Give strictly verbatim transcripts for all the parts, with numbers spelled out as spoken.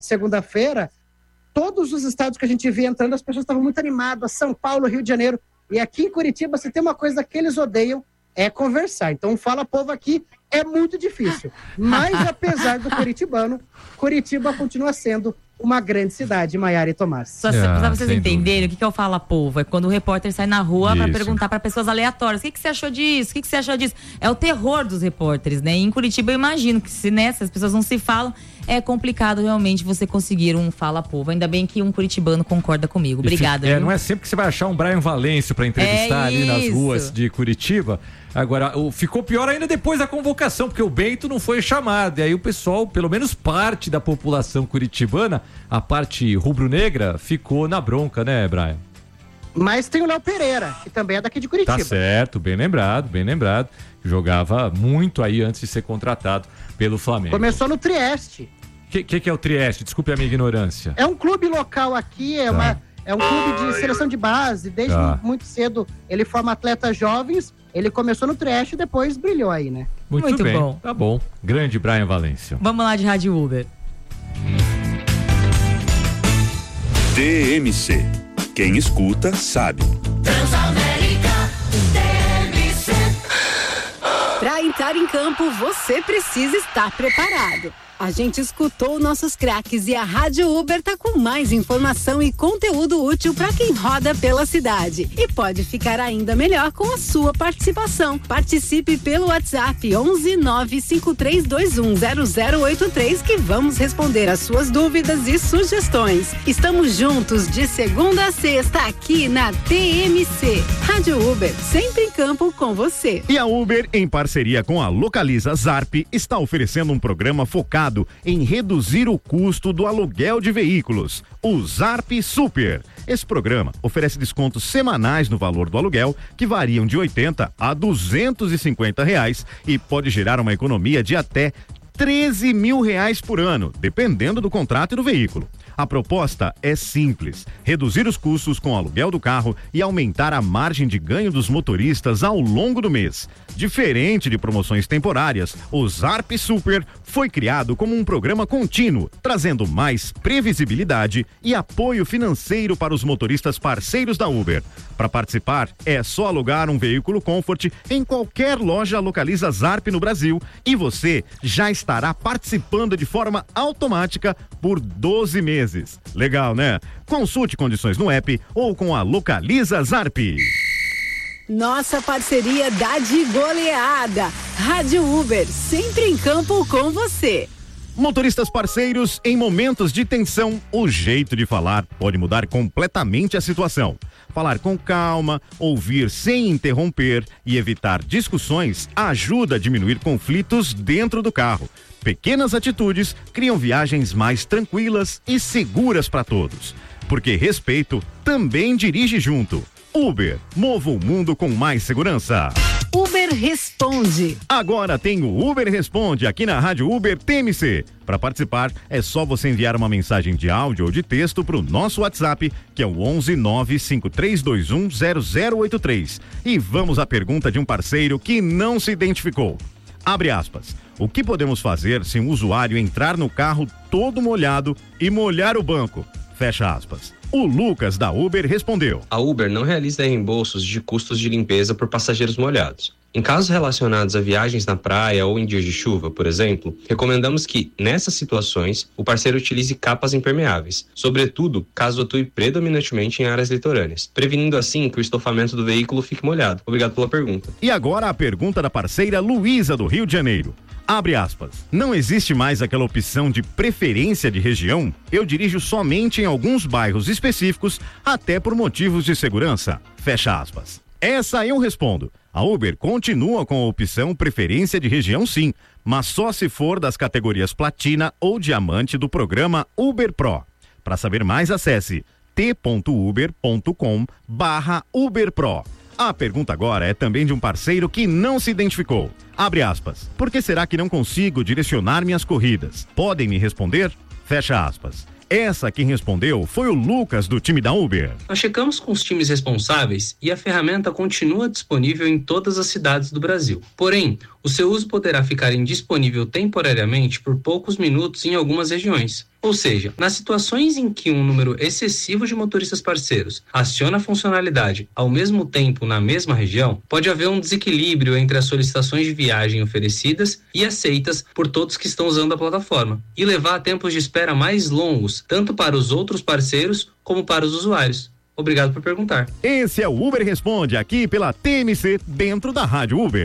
segunda-feira, todos os estados que a gente via entrando, as pessoas estavam muito animadas, São Paulo, Rio de Janeiro, e aqui em Curitiba, se tem uma coisa que eles odeiam, é conversar. Então, Fala Povo aqui é muito difícil. Mas, apesar do curitibano, Curitiba continua sendo uma grande cidade, Maiara e Tomás. Só ah, pra vocês entenderem, o que, que é o Fala Povo? É quando o repórter sai na rua para perguntar para pessoas aleatórias, o que, que você achou disso? O que, que você achou disso? É o terror dos repórteres, né? E em Curitiba eu imagino que se nessas pessoas não se falam, é complicado realmente você conseguir um Fala Povo. Ainda bem que um curitibano concorda comigo. Obrigada. É, não é sempre que você vai achar um Brian Valêncio para entrevistar é ali nas ruas de Curitiba. Agora, o, ficou pior ainda depois da convocação, porque o Bento não foi chamado. E aí o pessoal, pelo menos parte da população curitibana, a parte rubro-negra, ficou na bronca, né, Brian? Mas tem o Léo Pereira, que também é daqui de Curitiba. Tá certo, bem lembrado, bem lembrado. Jogava muito aí antes de ser contratado pelo Flamengo. Começou no Trieste. O que, que, que é o Trieste? Desculpe a minha ignorância. É um clube local aqui, é, tá. uma, é um clube de seleção de base. Desde tá. muito cedo ele forma atletas jovens. Ele começou no Trieste e depois brilhou aí, né? Muito, muito bem, bom. Tá bom. Grande Brian Valêncio. Vamos lá de Rádio Uber. D M C. Quem escuta, sabe. Transamérica, D M C. Para entrar em campo, você precisa estar preparado. A gente escutou nossos craques e a Rádio Uber tá com mais informação e conteúdo útil para quem roda pela cidade. E pode ficar ainda melhor com a sua participação. Participe pelo WhatsApp onze nove cinco três dois um zero zero oito três que vamos responder as suas dúvidas e sugestões. Estamos juntos de segunda a sexta aqui na T M C. Rádio Uber, sempre em campo com você. E a Uber, em parceria com a Localiza Zarp, está oferecendo um programa focado em reduzir o custo do aluguel de veículos, o Zarp Super. Esse programa oferece descontos semanais no valor do aluguel, que variam de oitenta a duzentos e cinquenta reais e pode gerar uma economia de até treze mil reais por ano, dependendo do contrato e do veículo. A proposta é simples: reduzir os custos com o aluguel do carro e aumentar a margem de ganho dos motoristas ao longo do mês. Diferente de promoções temporárias, o Zarp Super foi criado como um programa contínuo, trazendo mais previsibilidade e apoio financeiro para os motoristas parceiros da Uber. Para participar, é só alugar um veículo Comfort em qualquer loja Localiza Zarp no Brasil e você já estará participando de forma automática por doze meses. Legal, né? Consulte condições no app ou com a Localiza Zarp. Nossa parceria dá de goleada. Rádio Uber, sempre em campo com você. Motoristas parceiros, em momentos de tensão, o jeito de falar pode mudar completamente a situação. Falar com calma, ouvir sem interromper e evitar discussões ajuda a diminuir conflitos dentro do carro. Pequenas atitudes criam viagens mais tranquilas e seguras para todos. Porque respeito também dirige junto. Uber, mova o mundo com mais segurança. Uber Responde. Agora tem o Uber Responde aqui na Rádio Uber T M C. Para participar, é só você enviar uma mensagem de áudio ou de texto para o nosso WhatsApp, que é o onze nove cinco três dois um zero zero oito três. E vamos à pergunta de um parceiro que não se identificou. Abre aspas. O que podemos fazer se um usuário entrar no carro todo molhado e molhar o banco? Fecha aspas. O Lucas da Uber respondeu: a Uber não realiza reembolsos de custos de limpeza por passageiros molhados. Em casos relacionados a viagens na praia ou em dias de chuva, por exemplo, recomendamos que, nessas situações, o parceiro utilize capas impermeáveis, sobretudo caso atue predominantemente em áreas litorâneas, prevenindo assim que o estofamento do veículo fique molhado. Obrigado pela pergunta. E agora a pergunta da parceira Luísa do Rio de Janeiro. Abre aspas. Não existe mais aquela opção de preferência de região? Eu dirijo somente em alguns bairros específicos, até por motivos de segurança. Fecha aspas. Essa eu respondo. A Uber continua com a opção preferência de região sim, mas só se for das categorias platina ou diamante do programa Uber Pro. Para saber mais, acesse t ponto uber ponto com barra Uber Pro. A pergunta agora é também de um parceiro que não se identificou. Abre aspas. Por que será que não consigo direcionar minhas corridas? Podem me responder? Fecha aspas. Essa quem respondeu foi o Lucas do time da Uber. Nós checamos com os times responsáveis e a ferramenta continua disponível em todas as cidades do Brasil. Porém, o seu uso poderá ficar indisponível temporariamente por poucos minutos em algumas regiões. Ou seja, nas situações em que um número excessivo de motoristas parceiros aciona a funcionalidade ao mesmo tempo na mesma região, pode haver um desequilíbrio entre as solicitações de viagem oferecidas e aceitas por todos que estão usando a plataforma, e levar a tempos de espera mais longos, tanto para os outros parceiros como para os usuários. Obrigado por perguntar. Esse é o Uber Responde, aqui pela T M C, dentro da Rádio Uber.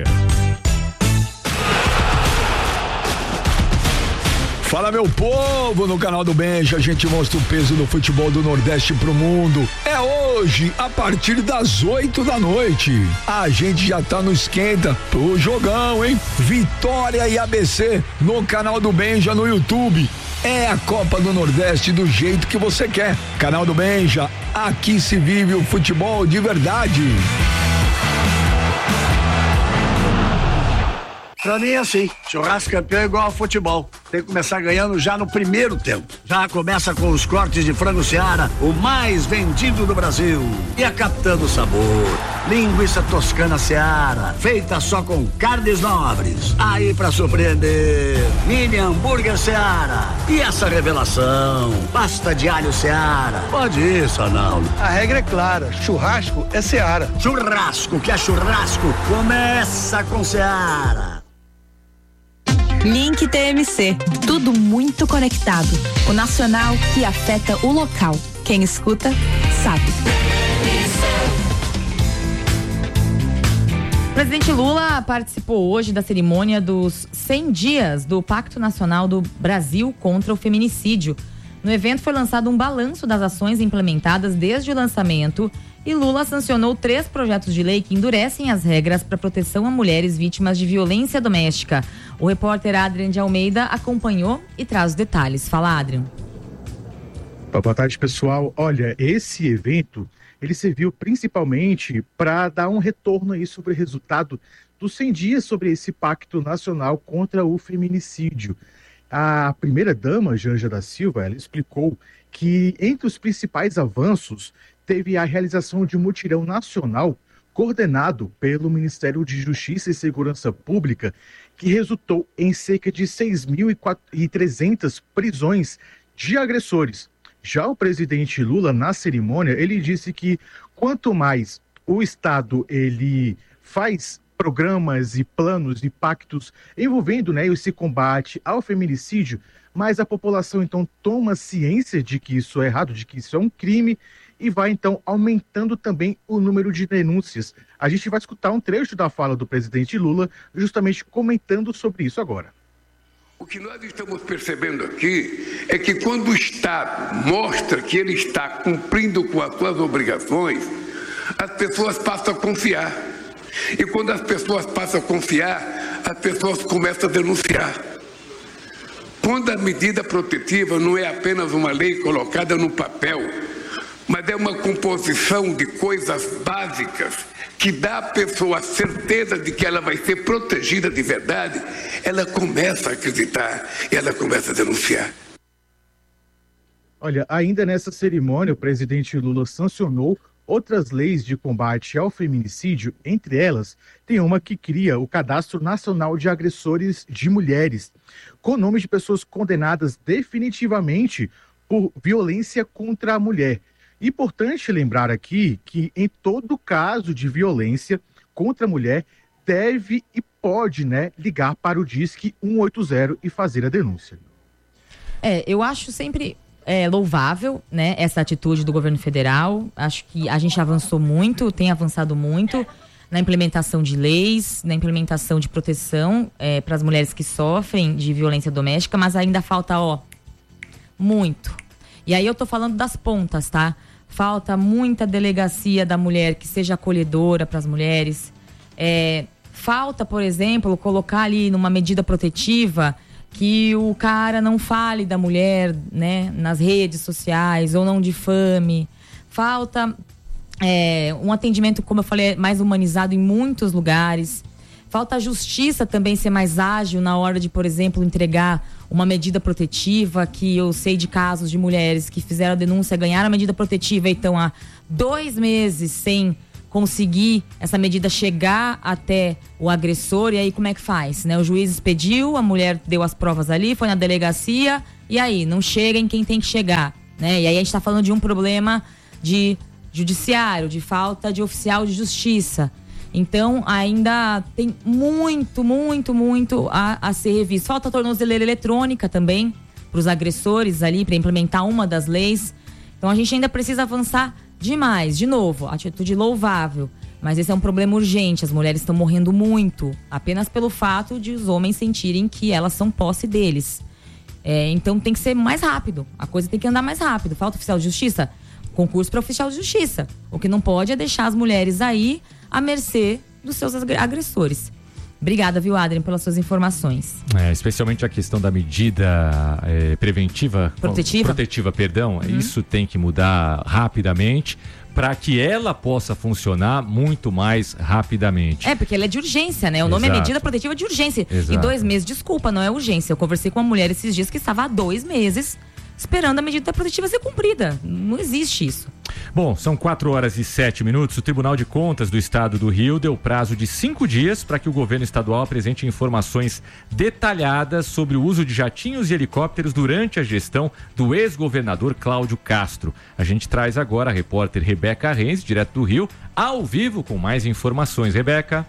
Fala, meu povo, no canal do Benja a gente mostra o peso do futebol do Nordeste pro mundo. É hoje, a partir das oito da noite. A gente já tá no esquenta pro jogão, hein? Vitória e A B C no canal do Benja no YouTube. É a Copa do Nordeste do jeito que você quer. Canal do Benja, aqui se vive o futebol de verdade. Pra mim é assim, churrasco campeão é igual ao futebol, tem que começar ganhando já no primeiro tempo. Já começa com os cortes de frango Seara, o mais vendido do Brasil. E a Capitã do Sabor, linguiça toscana Seara, feita só com carnes nobres. Aí pra surpreender, mini hambúrguer Seara. E essa revelação, pasta de alho Seara. Pode ir, Sanaldo. A regra é clara, churrasco é Seara. Churrasco que é churrasco, começa com Seara. Link T M C, tudo muito conectado. O nacional que afeta o local. Quem escuta, sabe. O presidente Lula participou hoje da cerimônia dos cem dias do Pacto Nacional do Brasil contra o Feminicídio. No evento foi lançado um balanço das ações implementadas desde o lançamento e Lula sancionou três projetos de lei que endurecem as regras para proteção a mulheres vítimas de violência doméstica. O repórter Adrian de Almeida acompanhou e traz os detalhes. Fala, Adrian. Boa tarde, pessoal. Olha, esse evento, ele serviu principalmente para dar um retorno aí sobre o resultado dos cem dias sobre esse Pacto Nacional contra o Feminicídio. A primeira-dama, Janja da Silva, ela explicou que entre os principais avanços teve a realização de um mutirão nacional coordenado pelo Ministério de Justiça e Segurança Pública, que resultou em cerca de seis mil e trezentas prisões de agressores. Já o presidente Lula, na cerimônia, ele disse que quanto mais o Estado ele faz programas e planos e pactos envolvendo, né, esse combate ao feminicídio, mas a população então toma ciência de que isso é errado, de que isso é um crime e vai então aumentando também o número de denúncias. A gente vai escutar um trecho da fala do presidente Lula justamente comentando sobre isso agora. O que nós estamos percebendo aqui é que quando o Estado mostra que ele está cumprindo com as suas obrigações, as pessoas passam a confiar. E quando as pessoas passam a confiar, as pessoas começam a denunciar. Quando a medida protetiva não é apenas uma lei colocada no papel, mas é uma composição de coisas básicas que dá à pessoa a certeza de que ela vai ser protegida de verdade, ela começa a acreditar e ela começa a denunciar. Olha, ainda nessa cerimônia, o presidente Lula sancionou outras leis de combate ao feminicídio. Entre elas, tem uma que cria o Cadastro Nacional de Agressores de Mulheres, com nome de pessoas condenadas definitivamente por violência contra a mulher. Importante lembrar aqui que em todo caso de violência contra a mulher, deve e pode, né, ligar para o Disque cento e oitenta e fazer a denúncia. É, eu acho sempre é, louvável, né, essa atitude do governo federal. Acho que a gente avançou muito, tem avançado muito na implementação de leis, na implementação de proteção é, para as mulheres que sofrem de violência doméstica, mas ainda falta, ó, muito. E aí eu tô falando das pontas, tá? Falta muita delegacia da mulher que seja acolhedora para as mulheres. É, falta, por exemplo, colocar ali numa medida protetiva que o cara não fale da mulher, né, nas redes sociais ou não difame. Falta é, um atendimento, como eu falei, mais humanizado em muitos lugares. Falta a justiça também ser mais ágil na hora de, por exemplo, entregar uma medida protetiva, que eu sei de casos de mulheres que fizeram a denúncia, ganharam a medida protetiva e estão há dois meses sem conseguir essa medida chegar até o agressor, e aí como é que faz, né? O juiz expediu, a mulher deu as provas ali, foi na delegacia, e aí não chega em quem tem que chegar, né? E aí a gente tá falando de um problema de judiciário, de falta de oficial de justiça. Então ainda tem muito, muito, muito a, a ser revisto. Falta a tornozeleira eletrônica também para os agressores ali, para implementar uma das leis. Então a gente ainda precisa avançar demais. De novo, atitude louvável, mas esse é um problema urgente. As mulheres estão morrendo muito, apenas pelo fato de os homens sentirem que elas são posse deles. É, então tem que ser mais rápido, a coisa tem que andar mais rápido. Falta oficial de justiça? Concurso para oficial de justiça. O que não pode é deixar as mulheres aí à mercê dos seus agressores. Obrigada, viu, Adrien, pelas suas informações. É, especialmente a questão da medida é, preventiva. Protetiva. Protetiva, perdão. Uhum. Isso tem que mudar rapidamente para que ela possa funcionar muito mais rapidamente. É, porque ela é de urgência, né? O nome Exato. É medida protetiva de urgência. Exato. E dois meses, desculpa, não é urgência. Eu conversei com uma mulher esses dias que estava há dois meses esperando a medida protetiva ser cumprida. Não existe isso. Bom, são quatro horas e sete minutos. O Tribunal de Contas do Estado do Rio deu prazo de cinco dias para que o governo estadual apresente informações detalhadas sobre o uso de jatinhos e helicópteros durante a gestão do ex-governador Cláudio Castro. A gente traz agora a repórter Rebeca Reis, direto do Rio, ao vivo com mais informações. Rebeca.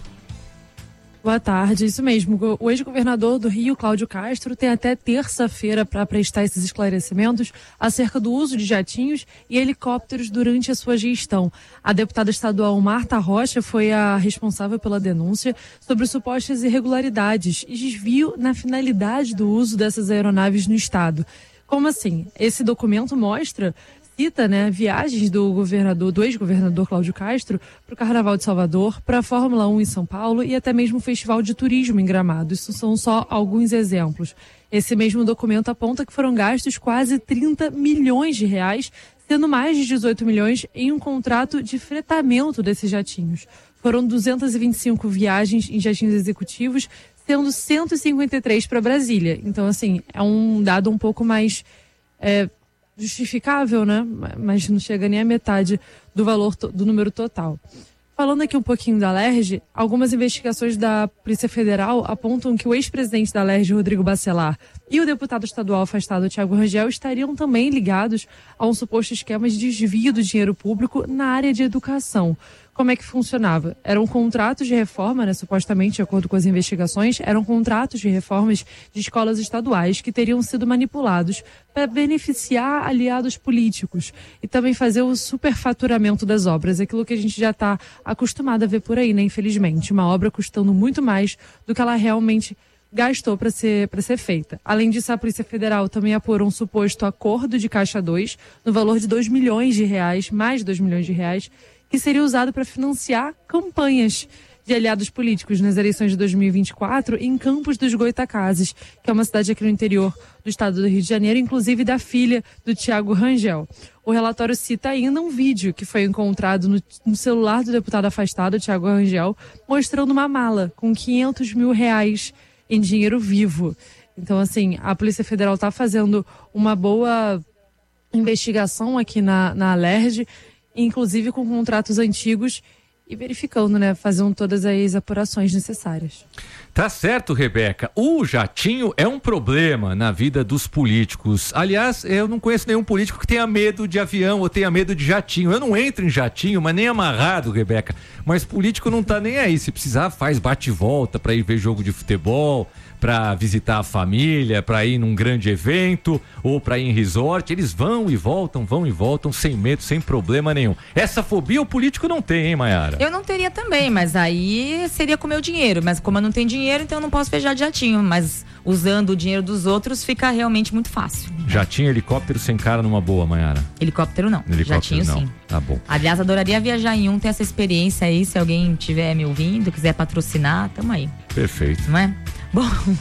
Boa tarde, isso mesmo. O ex-governador do Rio, Cláudio Castro, tem até terça-feira para prestar esses esclarecimentos acerca do uso de jatinhos e helicópteros durante a sua gestão. A deputada estadual Marta Rocha foi a responsável pela denúncia sobre supostas irregularidades e desvio na finalidade do uso dessas aeronaves no estado. Como assim? Esse documento mostra... cita, né, viagens do governador, do ex-governador Cláudio Castro para o Carnaval de Salvador, para a Fórmula um em São Paulo e até mesmo o Festival de Turismo em Gramado. Isso são só alguns exemplos. Esse mesmo documento aponta que foram gastos quase trinta milhões de reais, sendo mais de dezoito milhões em um contrato de fretamento desses jatinhos. Foram duzentas e vinte e cinco viagens em jatinhos executivos, sendo cento e cinquenta e três para Brasília. Então, assim, é um dado um pouco mais... É, justificável, né? Mas não chega nem a metade do valor, do número total. Falando aqui um pouquinho da Alerj, algumas investigações da Polícia Federal apontam que o ex-presidente da Alerj, Rodrigo Bacelar, e o deputado estadual afastado, Thiago Rangel, estariam também ligados a um suposto esquema de desvio do dinheiro público na área de educação. Como é que funcionava? Eram contratos de reforma, né, supostamente, de acordo com as investigações, eram contratos de reformas de escolas estaduais que teriam sido manipulados para beneficiar aliados políticos e também fazer o superfaturamento das obras, aquilo que a gente já está acostumado a ver por aí, né, infelizmente. Uma obra custando muito mais do que ela realmente gastou para ser, para ser feita. Além disso, a Polícia Federal também apurou um suposto acordo de Caixa dois no valor de dois milhões de reais, mais de dois milhões de reais, que seria usado para financiar campanhas de aliados políticos nas eleições de dois mil e vinte e quatro em Campos dos Goitacazes, que é uma cidade aqui no interior do estado do Rio de Janeiro, inclusive da filha do Thiago Rangel. O relatório cita ainda um vídeo que foi encontrado no, no celular do deputado afastado, Thiago Rangel, mostrando uma mala com quinhentos mil reais em dinheiro vivo. Então, assim, a Polícia Federal está fazendo uma boa investigação aqui na, na Alerj, inclusive com contratos antigos e verificando, né, fazendo todas as apurações necessárias. Tá certo, Rebeca. O jatinho é um problema na vida dos políticos. Aliás, eu não conheço nenhum político que tenha medo de avião ou tenha medo de jatinho. Eu não entro em jatinho, mas nem amarrado, Rebeca. Mas político não tá nem aí. Se precisar, faz bate e volta para ir ver jogo de futebol, para visitar a família, para ir num grande evento ou para ir em resort. Eles vão e voltam, vão e voltam sem medo, sem problema nenhum. Essa fobia o político não tem, hein, Mayara? Eu não teria também, mas aí seria com o meu dinheiro. Mas como eu não tenho dinheiro, então eu não posso viajar de jatinho. Mas usando o dinheiro dos outros fica realmente muito fácil. Jatinho, helicóptero sem cara numa boa, Mayara? Helicóptero não. Helicóptero jatinho não. Sim. Tá bom. Aliás, adoraria viajar em um, ter essa experiência aí. Se alguém estiver me ouvindo, quiser patrocinar, tamo aí. Perfeito. Não é? Bom,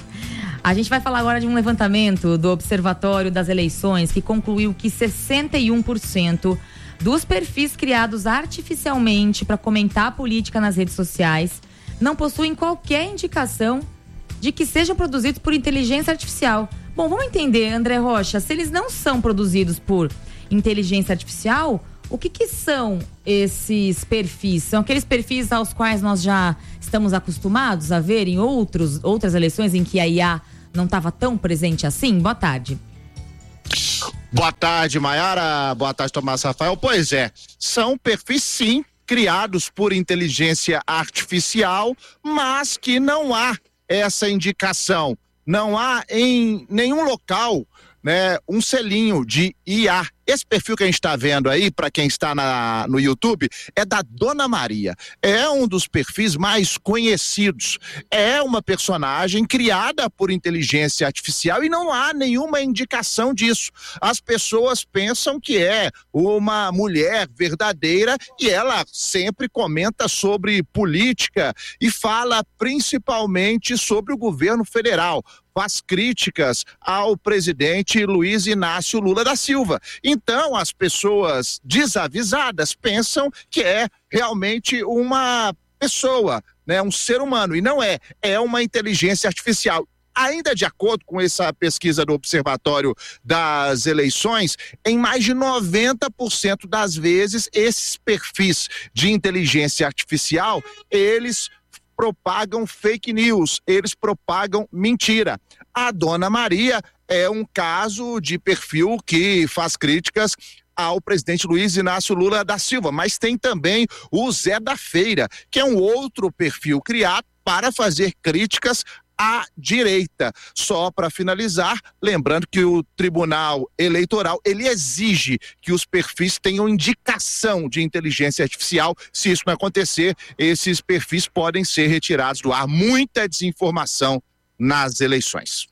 a gente vai falar agora de um levantamento do Observatório das Eleições que concluiu que sessenta e um por cento dos perfis criados artificialmente para comentar a política nas redes sociais não possuem qualquer indicação de que sejam produzidos por inteligência artificial. Bom, vamos entender, André Rocha, se eles não são produzidos por inteligência artificial, O que que são esses perfis? São aqueles perfis aos quais nós já estamos acostumados a ver em outros, outras eleições em que a I A não estava tão presente assim? Boa tarde. Boa tarde, Maiara. Boa tarde, Tomás Rafael. Pois é, são perfis sim, criados por inteligência artificial, mas que não há essa indicação. Não há em nenhum local, né, um selinho de I A. Esse perfil que a gente está vendo aí, para quem está na, no YouTube, é da Dona Maria. É um dos perfis mais conhecidos. É uma personagem criada por inteligência artificial e não há nenhuma indicação disso. As pessoas pensam que é uma mulher verdadeira e ela sempre comenta sobre política e fala principalmente sobre o governo federal. Faz críticas ao presidente Luiz Inácio Lula da Silva. Então, as pessoas desavisadas pensam que é realmente uma pessoa, né, um ser humano, e não é, é uma inteligência artificial. Ainda de acordo com essa pesquisa do Observatório das Eleições, em mais de noventa por cento das vezes, esses perfis de inteligência artificial, eles propagam fake news, eles propagam mentira. A Dona Maria é um caso de perfil que faz críticas ao presidente Luiz Inácio Lula da Silva, mas tem também o Zé da Feira, que é um outro perfil criado para fazer críticas à direita. Só para finalizar, lembrando que o Tribunal Eleitoral, ele exige que os perfis tenham indicação de inteligência artificial. Se isso não acontecer, esses perfis podem ser retirados do ar. Muita desinformação nas eleições.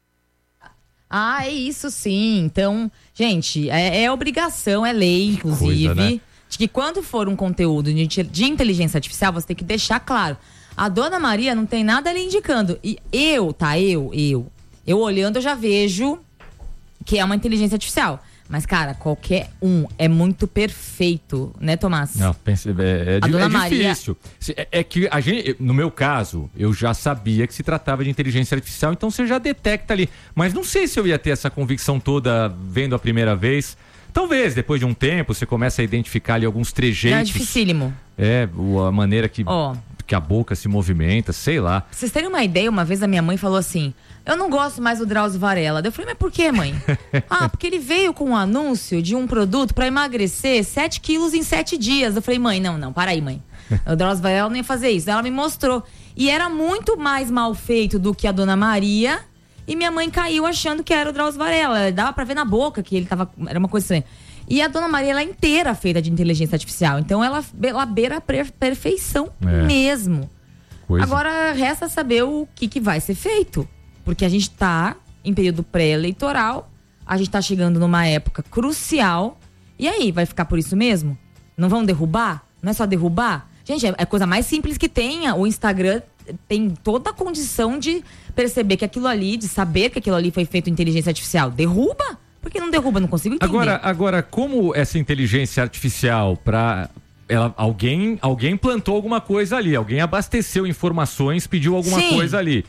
Ah, é isso sim. Então, gente, é, é obrigação, é lei, inclusive, coisa, né? De que quando for um conteúdo de, de inteligência artificial, você tem que deixar claro. A Dona Maria não tem nada ali indicando. E eu, tá, eu, eu. Eu olhando, eu já vejo que é uma inteligência artificial. Mas, cara, qualquer um é muito perfeito, né, Tomás? Não, pense, é, é, a Dona é Maria... difícil. É, é que a gente, no meu caso, eu já sabia que se tratava de inteligência artificial, então você já detecta ali. Mas não sei se eu ia ter essa convicção toda vendo a primeira vez. Talvez, depois de um tempo, você começa a identificar ali alguns trejeitos. Não, é dificílimo. É, a maneira que... Ó... que a boca se movimenta, sei lá. Pra vocês terem uma ideia, uma vez a minha mãe falou assim: eu não gosto mais do Drauzio Varela. Eu falei, mas por que, mãe? Ah, porque ele veio com um anúncio de um produto pra emagrecer sete quilos em sete dias. Eu falei, mãe, não, não, para aí, mãe. O Drauzio Varela não ia fazer isso. Ela me mostrou. E era muito mais mal feito do que a Dona Maria. E minha mãe caiu achando que era o Drauzio Varela. Dava pra ver na boca que ele tava... Era uma coisa estranha. E a Dona Maria, ela é inteira feita de inteligência artificial. Então, ela, ela beira a perfeição é. mesmo. Coisa. Agora, resta saber o que, que vai ser feito. Porque a gente tá em período pré-eleitoral. A gente tá chegando numa época crucial. E aí, vai ficar por isso mesmo? Não vão derrubar? Não é só derrubar? Gente, é a coisa mais simples que tenha. O Instagram tem toda a condição de perceber que aquilo ali, de saber que aquilo ali foi feito em inteligência artificial. Derruba? Por que não derruba? Não consigo entender. Agora, agora como essa inteligência artificial, para ela, alguém, alguém plantou alguma coisa ali, alguém abasteceu informações, pediu alguma Sim. coisa ali.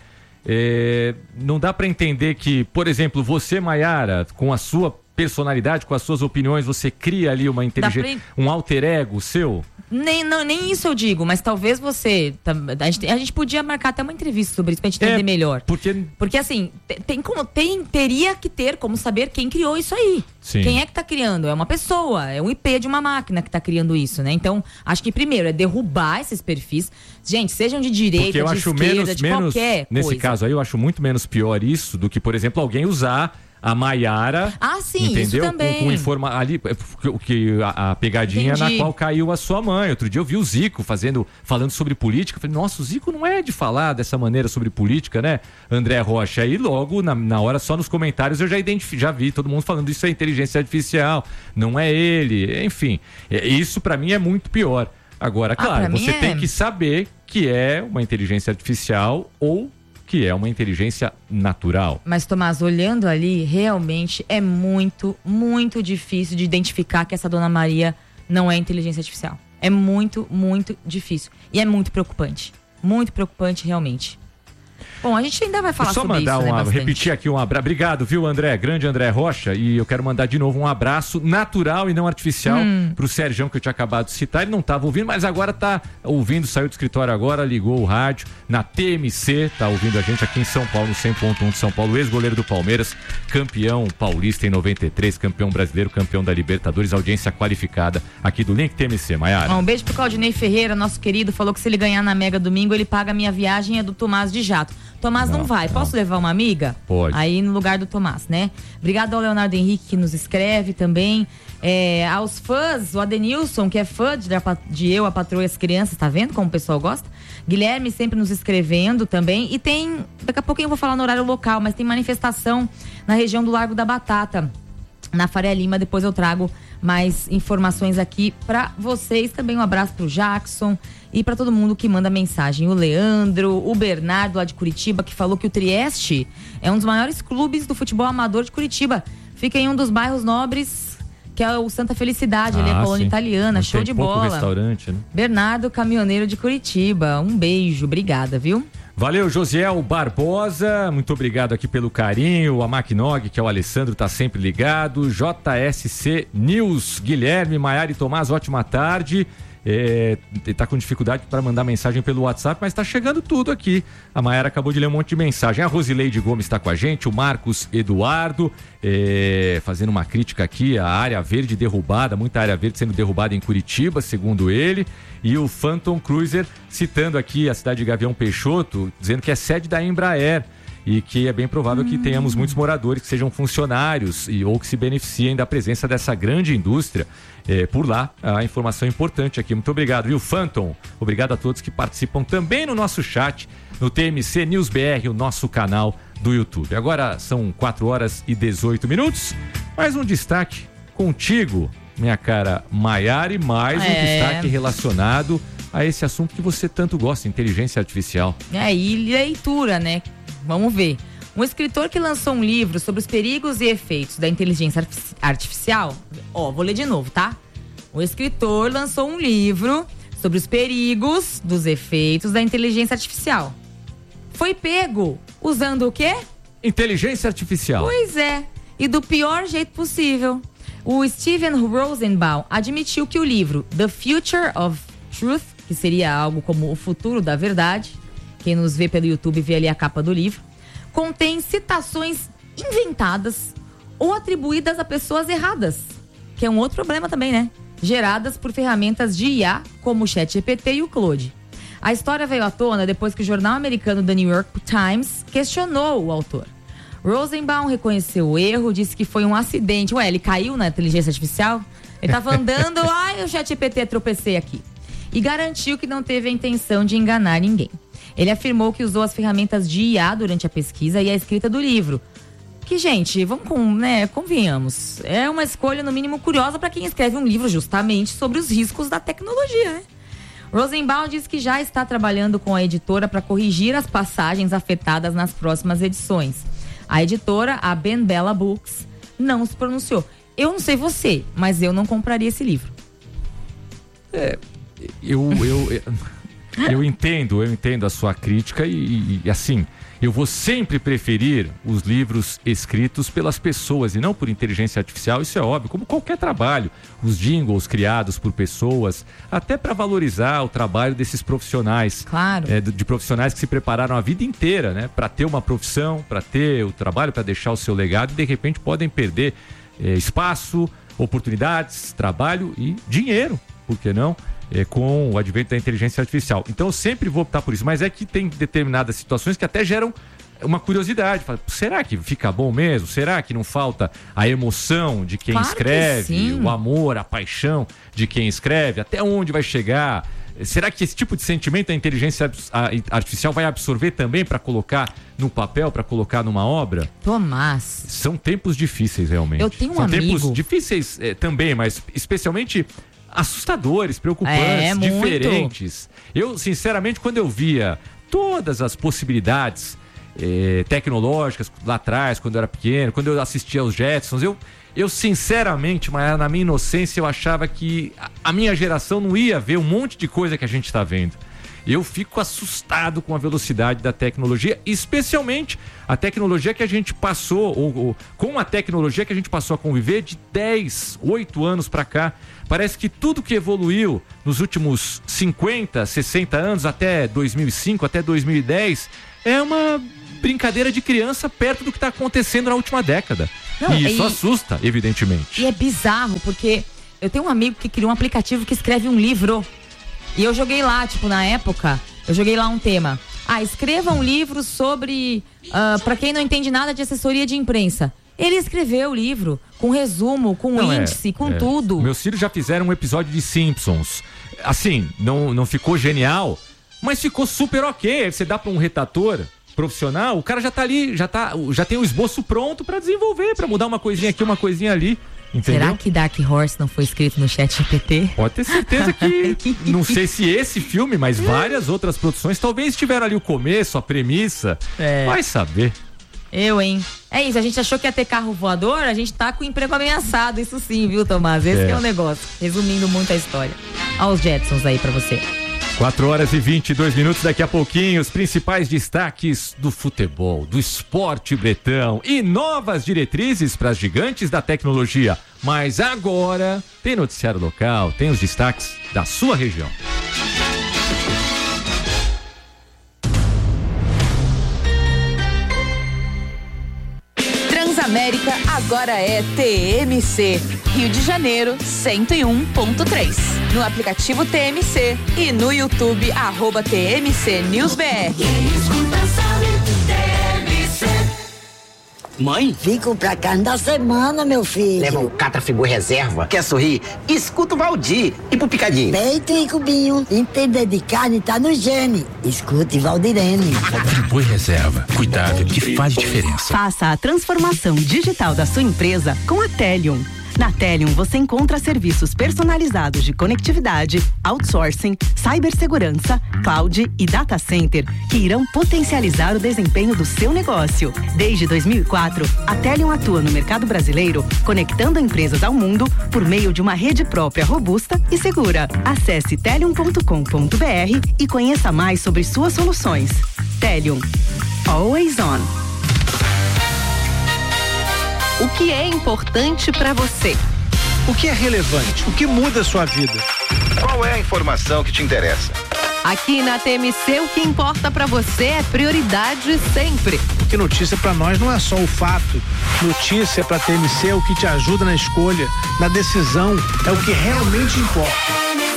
É, não dá para entender que, por exemplo, você, Maiara, com a sua personalidade, com as suas opiniões, você cria ali uma inteligência, pra... um alter ego seu? Nem, não, nem isso eu digo, mas talvez você... A gente, a gente podia marcar até uma entrevista sobre isso pra gente entender é, melhor. Porque... porque assim, tem como, tem, teria que ter como saber quem criou isso aí. Sim. Quem é que tá criando? É uma pessoa, é um I P de uma máquina que tá criando isso, né? Então, acho que primeiro é derrubar esses perfis. Gente, sejam de direita, porque eu de acho esquerda, menos, de menos, qualquer nesse coisa. caso aí, eu acho muito menos pior isso do que, por exemplo, alguém usar... a Maiara, ah, sim, entendeu? Isso também. Com, com informa ali, o que a, a pegadinha Entendi. na qual caiu a sua mãe. Outro dia eu vi o Zico fazendo, falando sobre política. Eu falei, nossa, o Zico não é de falar dessa maneira sobre política, né? André Rocha. Aí logo, na, na hora, só nos comentários, eu já identifiquei, já vi todo mundo falando isso é inteligência artificial, não é ele. Enfim, é, isso pra mim é muito pior. Agora, claro, ah, você é... tem que saber que é uma inteligência artificial ou que é uma inteligência natural. Mas, Tomás, olhando ali, realmente é muito, muito difícil de identificar que essa Dona Maria não é inteligência artificial. É muito, muito difícil. E é muito preocupante. Muito preocupante, realmente. Bom, a gente ainda vai falar só sobre mandar isso, um, né, repetir aqui um abraço. Obrigado, viu, André? Grande André Rocha. E eu quero mandar de novo um abraço natural e não artificial hum. pro Sérgio, que eu tinha acabado de citar. Ele não estava ouvindo, mas agora tá ouvindo, saiu do escritório agora, ligou o rádio na T M C, tá ouvindo a gente aqui em São Paulo, no cem ponto um de São Paulo, ex-goleiro do Palmeiras, campeão paulista em noventa e três, campeão brasileiro, campeão da Libertadores, audiência qualificada aqui do Link T M C, Maiara. Um beijo pro Claudinei Ferreira, nosso querido, falou que se ele ganhar na Mega domingo, ele paga a minha viagem, é do Tomás de Jato. Tomás não, não vai. Posso não. levar uma amiga? Pode. Aí no lugar do Tomás, né? Obrigado ao Leonardo Henrique que nos escreve também. É, aos fãs, o Adenilson, que é fã de, de Eu, a Patroa e as Crianças, tá vendo como o pessoal gosta? Guilherme sempre nos escrevendo também. E tem, daqui a pouquinho eu vou falar no horário local, mas tem manifestação na região do Largo da Batata, na Faria Lima. Depois eu trago mais informações aqui pra vocês. Também um abraço pro Jackson e pra todo mundo que manda mensagem. O Leandro, o Bernardo lá de Curitiba, que falou que o Trieste é um dos maiores clubes do futebol amador de Curitiba. Fica em um dos bairros nobres, que é o Santa Felicidade, ah, ali é a colônia italiana, show de bola. Restaurante, né? Bernardo, caminhoneiro de Curitiba, um beijo, obrigada, viu? Valeu, Josiel Barbosa, muito obrigado aqui pelo carinho. A Macnog, que é o Alessandro, tá sempre ligado. J S C News, Guilherme, Maiara e Tomás, ótima tarde. É, tá com dificuldade para mandar mensagem pelo WhatsApp, mas tá chegando tudo aqui. A Maiara acabou de ler um monte de mensagem. A Rosileide Gomes está com a gente, o Marcos Eduardo é, fazendo uma crítica aqui, a área verde derrubada, muita área verde sendo derrubada em Curitiba, segundo ele. E o Phantom Cruiser citando aqui a cidade de Gavião Peixoto, dizendo que é sede da Embraer e que é bem provável hum. que tenhamos muitos moradores que sejam funcionários e, ou que se beneficiem da presença dessa grande indústria é, por lá. A informação importante aqui. Muito obrigado, viu, Phantom? Obrigado a todos que participam também no nosso chat, no T M C News B R, o nosso canal do YouTube. Agora são quatro horas e dezoito minutos. Mais um destaque contigo, minha cara Maiara, e mais um é. destaque relacionado a esse assunto que você tanto gosta, inteligência artificial. É, e leitura, né? Vamos ver. Um escritor que lançou um livro sobre os perigos e efeitos da inteligência artificial. Ó, vou ler de novo, tá? O escritor lançou um livro sobre os perigos dos efeitos da inteligência artificial. Foi pego usando o quê? Inteligência artificial. Pois é. E do pior jeito possível. O Steven Rosenbaum admitiu que o livro The Future of Truth, que seria algo como o futuro da verdade, quem nos vê pelo YouTube vê ali a capa do livro, contém citações inventadas ou atribuídas a pessoas erradas, que é um outro problema também, né? Geradas por ferramentas de I A, como o ChatGPT e o Claude. A história veio à tona depois que o jornal americano The New York Times questionou o autor. Rosenbaum reconheceu o erro, disse que foi um acidente. Ué, ele caiu na inteligência artificial? Ele estava andando, ai, o ChatGPT, tropecei aqui. E garantiu que não teve a intenção de enganar ninguém. Ele afirmou que usou as ferramentas de I A durante a pesquisa e a escrita do livro. Que, gente, vamos com, né, convenhamos, é uma escolha no mínimo curiosa para quem escreve um livro justamente sobre os riscos da tecnologia, né? Rosenbaum diz que já está trabalhando com a editora para corrigir as passagens afetadas nas próximas edições. A editora, a Ben Bella Books, não se pronunciou. Eu não sei você, mas eu não compraria esse livro. É, eu... eu, eu... Eu entendo, eu entendo a sua crítica e, e assim, eu vou sempre preferir os livros escritos pelas pessoas e não por inteligência artificial, isso é óbvio, como qualquer trabalho. Os jingles criados por pessoas, até para valorizar o trabalho desses profissionais. Claro. É, de, de profissionais que se prepararam a vida inteira, né? Para ter uma profissão, para ter o trabalho, para deixar o seu legado e de repente podem perder é, espaço, oportunidades, trabalho e dinheiro, por que não? É, com o advento da inteligência artificial. Então eu sempre vou optar por isso, mas é que tem determinadas situações que até geram uma curiosidade. Fala, será que fica bom mesmo? Será que não falta a emoção de quem claro escreve, o amor, a paixão de quem escreve? Até onde vai chegar? Será que esse tipo de sentimento a inteligência artificial vai absorver também para colocar no papel, para colocar numa obra? Tomás. São tempos difíceis, realmente. Eu tenho um São amigo... tempos difíceis é, também, mas especialmente... assustadores, preocupantes, é, diferentes. Eu, sinceramente, quando eu via todas as possibilidades eh, tecnológicas lá atrás, quando eu era pequeno, quando eu assistia aos Jetsons, eu, eu sinceramente, mas na minha inocência, eu achava que a, a minha geração não ia ver um monte de coisa que a gente está vendo. Eu fico assustado com a velocidade da tecnologia, especialmente a tecnologia que a gente passou, ou, ou com a tecnologia que a gente passou a conviver de dez, oito anos para cá. Parece que tudo que evoluiu nos últimos cinquenta, sessenta anos, até dois mil e cinco, até dois mil e dez, é uma brincadeira de criança perto do que está acontecendo na última década. Não, e isso e, assusta, evidentemente. E é bizarro, porque eu tenho um amigo que criou um aplicativo que escreve um livro. E eu joguei lá, tipo, na época, eu joguei lá um tema. Ah, escreva um livro sobre, uh, pra quem não entende nada de assessoria de imprensa. Ele escreveu o livro, com resumo, com não, índice, é, com é. tudo. Meus filhos já fizeram um episódio de Simpsons. Assim, não, não ficou genial, mas ficou super ok. Você dá pra um redator profissional, o cara já tá ali, já, tá, já tem o esboço pronto pra desenvolver, pra mudar uma coisinha aqui, uma coisinha ali. Entendeu? Será que Dark Horse não foi escrito no Chat G P T? Pode ter certeza que, não sei se esse filme, mas várias outras produções talvez tiveram ali o começo, a premissa. É. Vai saber. Eu, hein? É isso, a gente achou que ia ter carro voador, a gente tá com o emprego ameaçado, isso sim, viu, Tomás? Esse é, que é o negócio. Resumindo muito a história. Olha os Jetsons aí pra você. quatro horas e vinte e dois minutos, daqui a pouquinho, os principais destaques do futebol, do esporte bretão e novas diretrizes para as gigantes da tecnologia. Mas agora tem noticiário local, tem os destaques da sua região. Transamérica agora é T M C, Rio de Janeiro cento e um ponto três. No aplicativo T M C e no YouTube, arroba T M C News B R. Mãe? Fico pra carne da semana, meu filho. Leva um Catrafigu reserva. Quer sorrir? Escuta o Valdir. E pro picadinho? Peito e cubinho. Entender de carne tá no gene. Escute Valdirene. Catrafigu reserva. Cuidado que faz diferença. Faça a transformação digital da sua empresa com a Telium. Na Telium você encontra serviços personalizados de conectividade, outsourcing, cibersegurança, cloud e data center que irão potencializar o desempenho do seu negócio. Desde dois mil e quatro, a Telium atua no mercado brasileiro, conectando empresas ao mundo por meio de uma rede própria robusta e segura. Acesse telium ponto com ponto b r e conheça mais sobre suas soluções. Telium. Always on. O que é importante para você? O que é relevante? O que muda a sua vida? Qual é a informação que te interessa? Aqui na T M C, o que importa para você é prioridade sempre. Porque notícia para nós não é só o fato. Notícia para T M C é o que te ajuda na escolha, na decisão, é o que realmente importa.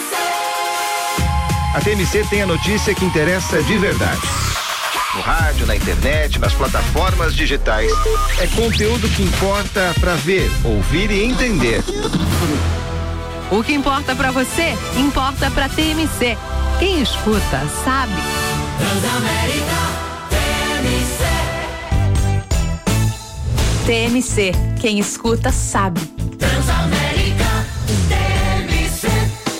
A T M C tem a notícia que interessa de verdade. No rádio, na internet, nas plataformas digitais. É conteúdo que importa para ver, ouvir e entender. O que importa para você, importa para T M C. Quem escuta, sabe. Transamérica, T M C. T M C, quem escuta, sabe. Transamérica, T M C.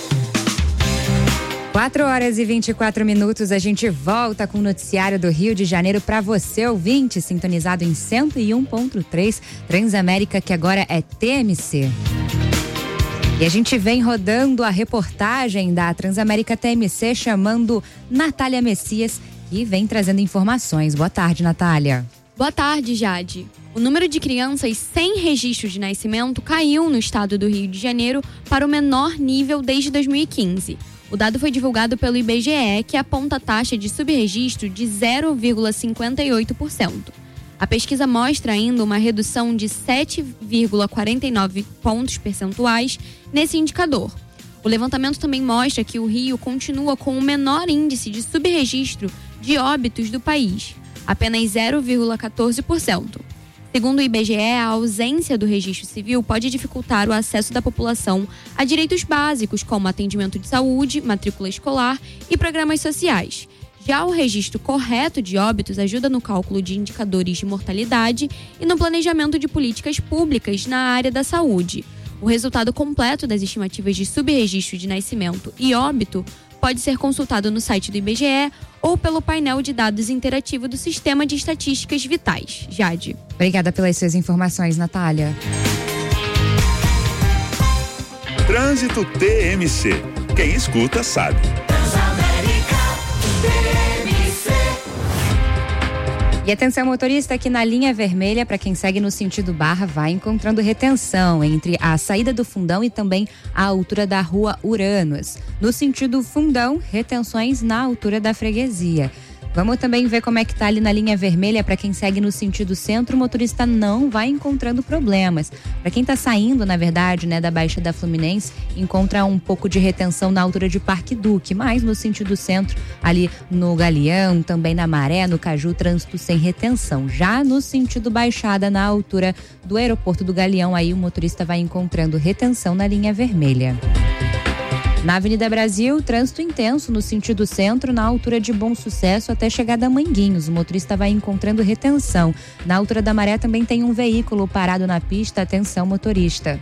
quatro horas e vinte e quatro minutos, a gente volta com o noticiário do Rio de Janeiro para você, ouvinte, sintonizado em cento e um ponto três, Transamérica, que agora é T M C. E a gente vem rodando a reportagem da Transamérica T M C, chamando Natália Messias, que vem trazendo informações. Boa tarde, Natália. Boa tarde, Jade. O número de crianças sem registro de nascimento caiu no estado do Rio de Janeiro para o menor nível desde dois mil e quinze. O dado foi divulgado pelo I B G E, que aponta a taxa de subregistro de zero vírgula cinquenta e oito por cento. A pesquisa mostra ainda uma redução de sete vírgula quarenta e nove pontos percentuais nesse indicador. O levantamento também mostra que o Rio continua com o menor índice de subregistro de óbitos do país, apenas zero vírgula quatorze por cento. Segundo o I B G E, a ausência do registro civil pode dificultar o acesso da população a direitos básicos como atendimento de saúde, matrícula escolar e programas sociais. Já o registro correto de óbitos ajuda no cálculo de indicadores de mortalidade e no planejamento de políticas públicas na área da saúde. O resultado completo das estimativas de subregistro de nascimento e óbito pode ser consultado no site do I B G E ou pelo painel de dados interativo do Sistema de Estatísticas Vitais. Jade. Obrigada pelas suas informações, Natália. Trânsito T M C. Quem escuta sabe. E atenção, motorista, aqui na linha vermelha, para quem segue no sentido Barra, vai encontrando retenção entre a saída do Fundão e também a altura da rua Uranos. No sentido Fundão, retenções na altura da Freguesia. Vamos também ver como é que tá ali na linha vermelha para quem segue no sentido centro, o motorista não vai encontrando problemas. Para quem tá saindo, na verdade, né, da Baixada Fluminense, encontra um pouco de retenção na altura de Parque Duque, mas no sentido centro, ali no Galeão, também na Maré, no Caju, trânsito sem retenção. Já no sentido Baixada, na altura do aeroporto do Galeão, aí o motorista vai encontrando retenção na linha vermelha. Na Avenida Brasil, trânsito intenso no sentido centro, na altura de Bom Sucesso até chegada a Manguinhos. O motorista vai encontrando retenção. Na altura da Maré também tem um veículo parado na pista. Atenção, motorista.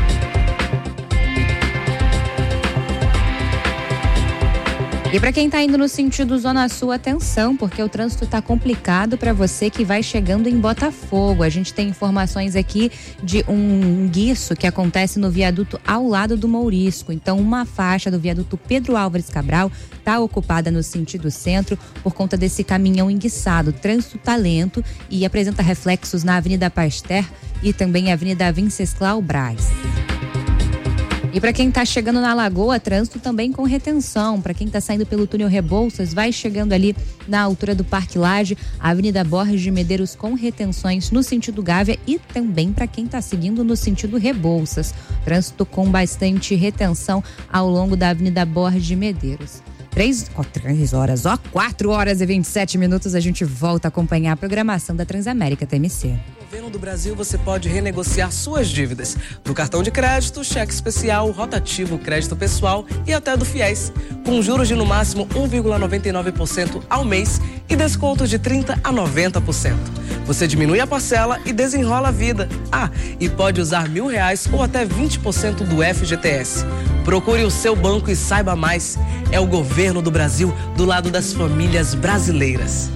E para quem está indo no sentido Zona Sul, atenção, porque o trânsito está complicado para você que vai chegando em Botafogo. A gente tem informações aqui de um guiço que acontece no viaduto ao lado do Mourisco. Então, uma faixa do viaduto Pedro Álvares Cabral está ocupada no sentido centro por conta desse caminhão enguiçado. O trânsito está lento e apresenta reflexos na Avenida Pasteur e também a Avenida Venceslau Braz. E para quem está chegando na Lagoa, trânsito também com retenção. Para quem está saindo pelo túnel Rebouças, vai chegando ali na altura do Parque Lage, a Avenida Borges de Medeiros com retenções no sentido Gávea e também para quem está seguindo no sentido Rebouças. Trânsito com bastante retenção ao longo da Avenida Borges de Medeiros. Três, ó, três horas, ó, quatro horas e vinte e sete minutos, a gente volta a acompanhar a programação da Transamérica T M C. No Governo do Brasil, você pode renegociar suas dívidas do cartão de crédito, cheque especial, rotativo, crédito pessoal e até do FIES, com juros de no máximo um vírgula noventa e nove por cento ao mês e descontos de trinta por cento a noventa por cento. Você diminui a parcela e desenrola a vida. Ah, e pode usar mil reais ou até vinte por cento do F G T S. Procure o seu banco e saiba mais. É o Governo do Brasil do lado das famílias brasileiras.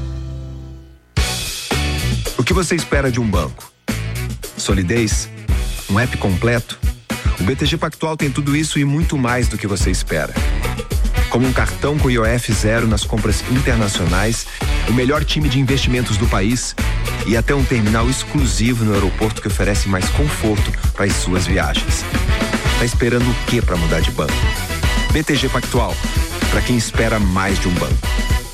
O que você espera de um banco? Solidez? Um app completo? O B T G Pactual tem tudo isso e muito mais do que você espera. Como um cartão com I O F zero nas compras internacionais, o melhor time de investimentos do país e até um terminal exclusivo no aeroporto que oferece mais conforto para as suas viagens. Tá esperando o que para mudar de banco? B T G Pactual, para quem espera mais de um banco.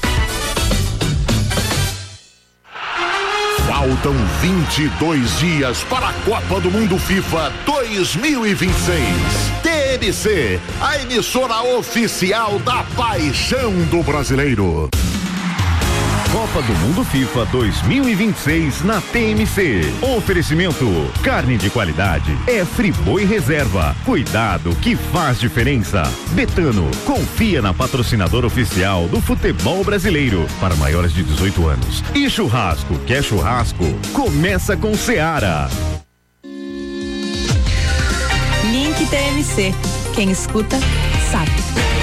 Faltam vinte e dois dias para a Copa do Mundo FIFA dois mil e vinte e seis. T M C, a emissora oficial da paixão do brasileiro. Copa do Mundo FIFA dois mil e vinte e seis na T M C. Oferecimento: carne de qualidade é Friboi Reserva. Cuidado que faz diferença. Betano, confia na patrocinadora oficial do futebol brasileiro para maiores de dezoito anos. E churrasco, quer churrasco? Começa com Seara. Link T M C. Quem escuta, sabe.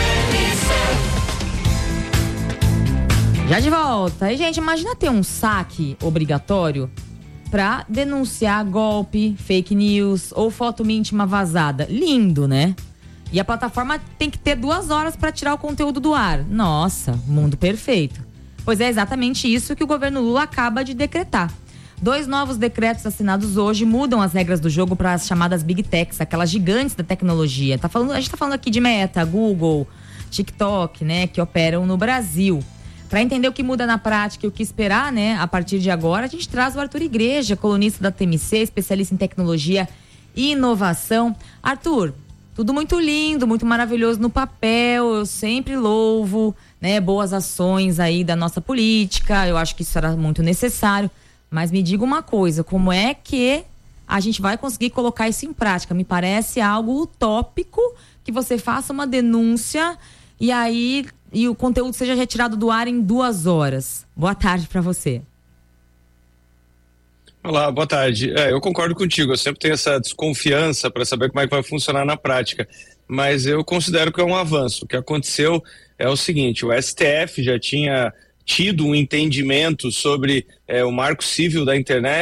Já de volta. E, gente, imagina ter um saque obrigatório pra denunciar golpe, fake news ou foto íntima vazada. Lindo, né? E a plataforma tem que ter duas horas pra tirar o conteúdo do ar. Nossa, mundo perfeito. Pois é exatamente isso que o governo Lula acaba de decretar. Dois novos decretos assinados hoje mudam as regras do jogo para as chamadas Big Techs, aquelas gigantes da tecnologia. Tá falando, a gente tá falando aqui de Meta, Google, TikTok, né, que operam no Brasil. Para entender o que muda na prática e o que esperar, né, a partir de agora, a gente traz o Arthur Igreja, colunista da T M C, especialista em tecnologia e inovação. Arthur, tudo muito lindo, muito maravilhoso no papel, eu sempre louvo, né, boas ações aí da nossa política, eu acho que isso era muito necessário, mas me diga uma coisa, como é que a gente vai conseguir colocar isso em prática? Me parece algo utópico que você faça uma denúncia e aí e o conteúdo seja retirado do ar em duas horas. Boa tarde para você. Olá, boa tarde. É, eu concordo contigo, eu sempre tenho essa desconfiança para saber como é que vai funcionar na prática, mas eu considero que é um avanço. O que aconteceu é o seguinte, o S T F já tinha tido um entendimento sobre é, o marco civil da internet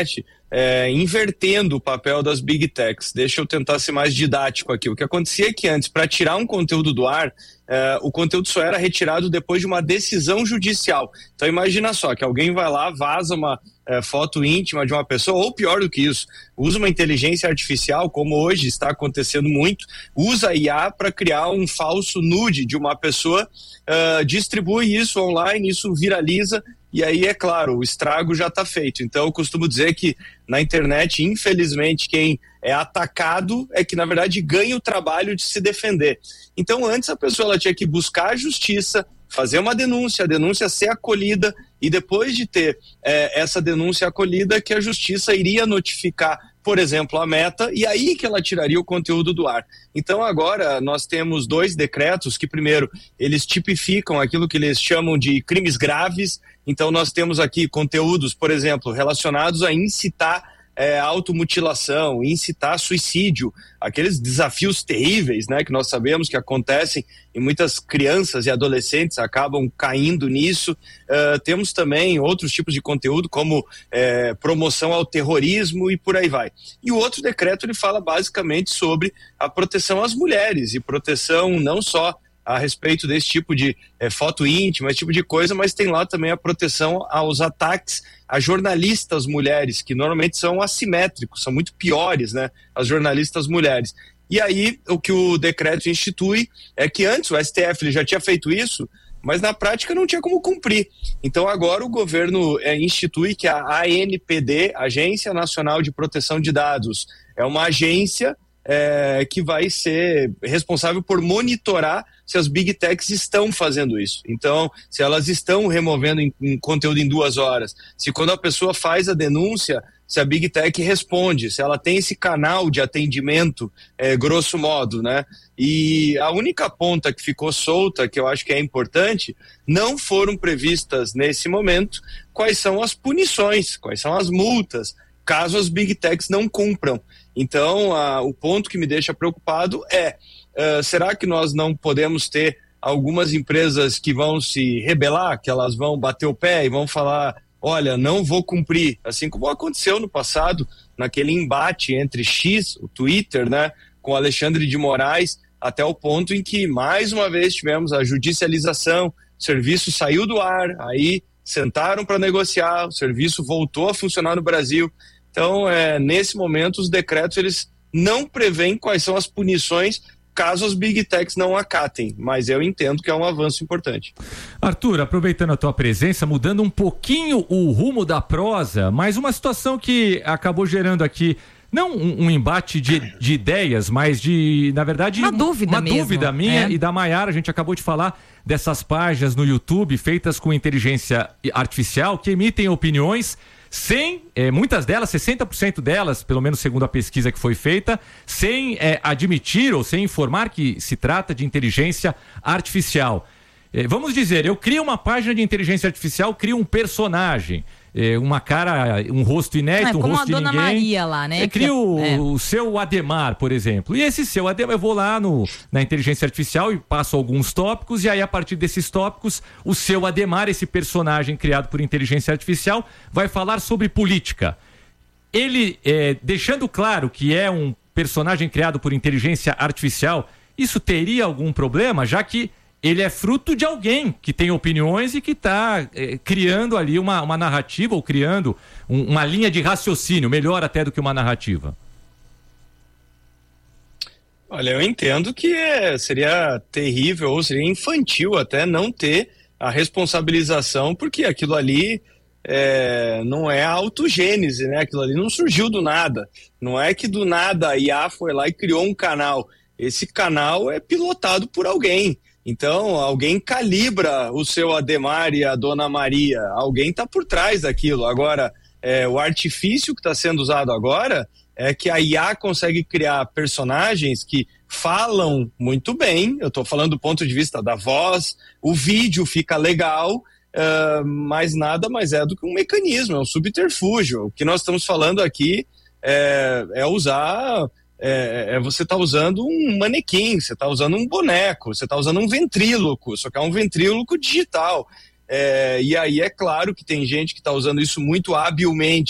é, invertendo o papel das Big Techs. Deixa eu tentar ser mais didático aqui. O que acontecia é que antes, para tirar um conteúdo do ar, é, o conteúdo só era retirado depois de uma decisão judicial. Então imagina só, que alguém vai lá, vaza uma é, foto íntima de uma pessoa, ou pior do que isso, usa uma inteligência artificial, como hoje está acontecendo muito, usa a I A para criar um falso nude de uma pessoa, uh, distribui isso online, isso viraliza, e aí, é claro, o estrago já está feito. Então, eu costumo dizer que na internet, infelizmente, quem é atacado é que, na verdade, ganha o trabalho de se defender. Então, antes a pessoa ela tinha que buscar a justiça, fazer uma denúncia, a denúncia ser acolhida, e depois de ter é, essa denúncia acolhida, que a justiça iria notificar, por exemplo, a Meta, e aí que ela tiraria o conteúdo do ar. Então agora nós temos dois decretos que, primeiro, eles tipificam aquilo que eles chamam de crimes graves. Então nós temos aqui conteúdos, por exemplo, relacionados a incitar É, automutilação, incitar suicídio, aqueles desafios terríveis, né, que nós sabemos que acontecem e muitas crianças e adolescentes acabam caindo nisso. Uh, temos também outros tipos de conteúdo, como é, promoção ao terrorismo e por aí vai. E o outro decreto, ele fala basicamente sobre a proteção às mulheres, e proteção não só a respeito desse tipo de é, foto íntima, esse tipo de coisa, mas tem lá também a proteção aos ataques a jornalistas mulheres, que normalmente são assimétricos, são muito piores, né, as jornalistas mulheres. E aí, o que o decreto institui é que antes o S T F ele já tinha feito isso, mas na prática não tinha como cumprir. Então agora o governo é, institui que a A N P D, Agência Nacional de Proteção de Dados, é uma agência É, que vai ser responsável por monitorar se as Big Techs estão fazendo isso. Então, se elas estão removendo em, em conteúdo em duas horas, se quando a pessoa faz a denúncia, se a Big Tech responde, se ela tem esse canal de atendimento, é, grosso modo, né? E a única ponta que ficou solta, que eu acho que é importante, não foram previstas nesse momento quais são as punições, quais são as multas, caso as Big Techs não cumpram. Então, a, o ponto que me deixa preocupado é, uh, será que nós não podemos ter algumas empresas que vão se rebelar, que elas vão bater o pé e vão falar, olha, não vou cumprir, assim como aconteceu no passado, naquele embate entre X, o Twitter, né, com Alexandre de Moraes, até o ponto em que, mais uma vez, tivemos a judicialização, o serviço saiu do ar, aí sentaram para negociar, o serviço voltou a funcionar no Brasil. Então, é, nesse momento, os decretos eles não prevêem quais são as punições caso as Big Techs não acatem, mas eu entendo que é um avanço importante. Arthur, aproveitando a tua presença, mudando um pouquinho o rumo da prosa, mas uma situação que acabou gerando aqui, não um, um embate de, de ideias, mas de, na verdade, uma dúvida uma mesmo, dúvida minha é. e da Maiara. A gente acabou de falar dessas páginas no YouTube feitas com inteligência artificial que emitem opiniões sem, eh, muitas delas, sessenta por cento delas, pelo menos segundo a pesquisa que foi feita, sem eh, admitir ou sem informar que se trata de inteligência artificial. Eh, vamos dizer, eu crio uma página de inteligência artificial, crio um personagem, eh, uma cara, um rosto inédito, é, um rosto de ninguém. Como a Dona Maria lá, né? Eu crio é. o, o seu Ademar, por exemplo. E esse seu Ademar, eu vou lá no, na inteligência artificial e passo alguns tópicos, e aí a partir desses tópicos, o seu Ademar, esse personagem criado por inteligência artificial, vai falar sobre política. Ele, é, deixando claro que é um personagem criado por inteligência artificial, isso teria algum problema, já que ele é fruto de alguém que tem opiniões e que está é, criando ali uma, uma narrativa ou criando um, uma linha de raciocínio, melhor até do que uma narrativa? Olha, eu entendo que é, seria terrível ou seria infantil até não ter a responsabilização, porque aquilo ali é, não é a autogênese, né? Aquilo ali não surgiu do nada. Não é que do nada a I A foi lá e criou um canal. Esse canal é pilotado por alguém. Então, alguém calibra o seu Ademar e a Dona Maria, alguém está por trás daquilo. Agora, é, o artifício que está sendo usado agora é que a I A consegue criar personagens que falam muito bem, eu estou falando do ponto de vista da voz, o vídeo fica legal, uh, mas nada mais é do que um mecanismo, é um subterfúgio. O que nós estamos falando aqui é, é usar... É, é você está usando um manequim, você está usando um boneco, você está usando um ventríloco, só que é um ventríloco digital. É, e aí é claro que tem gente que está usando isso muito habilmente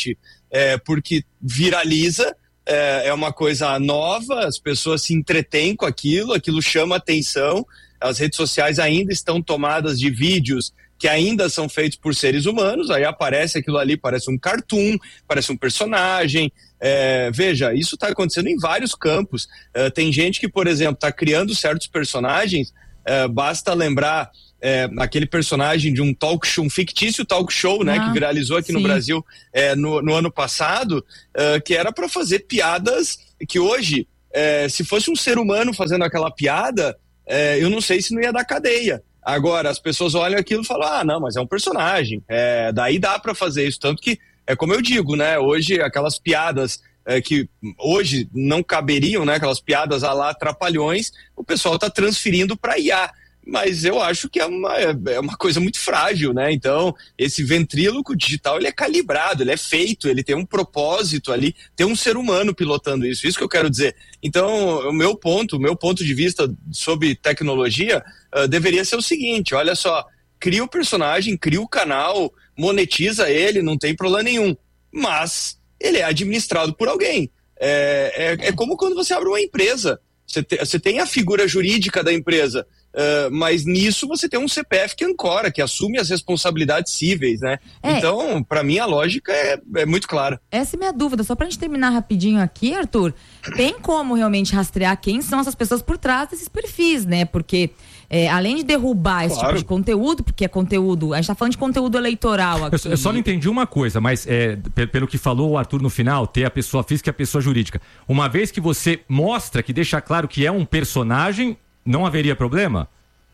é, porque viraliza, é, é uma coisa nova, as pessoas se entretêm com aquilo, aquilo chama atenção, as redes sociais ainda estão tomadas de vídeos que ainda são feitos por seres humanos, aí aparece aquilo ali, parece um cartoon, parece um personagem. É, veja, isso está acontecendo em vários campos. É, tem gente que, por exemplo, está criando certos personagens, é, basta lembrar é, aquele personagem de um talk show, um fictício talk show, né, ah, que viralizou aqui sim. no Brasil é, no, no ano passado, é, que era para fazer piadas que hoje, é, se fosse um ser humano fazendo aquela piada, é, eu não sei se não ia dar cadeia. Agora, as pessoas olham aquilo e falam, ah, não, mas é um personagem, é, daí dá para fazer isso, tanto que, é como eu digo, né, hoje aquelas piadas é, que hoje não caberiam, né, aquelas piadas a lá trapalhões, o pessoal tá transferindo para I A, mas eu acho que é uma, é uma coisa muito frágil, né, então esse ventríloco digital, ele é calibrado, ele é feito, ele tem um propósito ali, tem um ser humano pilotando isso, isso que eu quero dizer. Então, o meu ponto, o meu ponto de vista sobre tecnologia uh, deveria ser o seguinte, olha só, cria o personagem, cria o canal, monetiza ele, não tem problema nenhum, mas ele é administrado por alguém. É, é, é como quando você abre uma empresa, você, te, você tem a figura jurídica da empresa, uh, mas nisso você tem um C P F que ancora, que assume as responsabilidades cíveis, né? É. Então, para mim, a lógica é, é muito clara. Essa é a minha dúvida, só pra gente terminar rapidinho aqui, Arthur, tem como realmente rastrear quem são essas pessoas por trás desses perfis, né? Porque É, além de derrubar esse claro. tipo de conteúdo, porque é conteúdo, a gente tá falando de conteúdo eleitoral aqui. Eu, eu só não entendi uma coisa, mas é, pelo que falou o Arthur no final, ter a pessoa física e a pessoa jurídica. Uma vez que você mostra, que deixa claro que é um personagem, não haveria problema?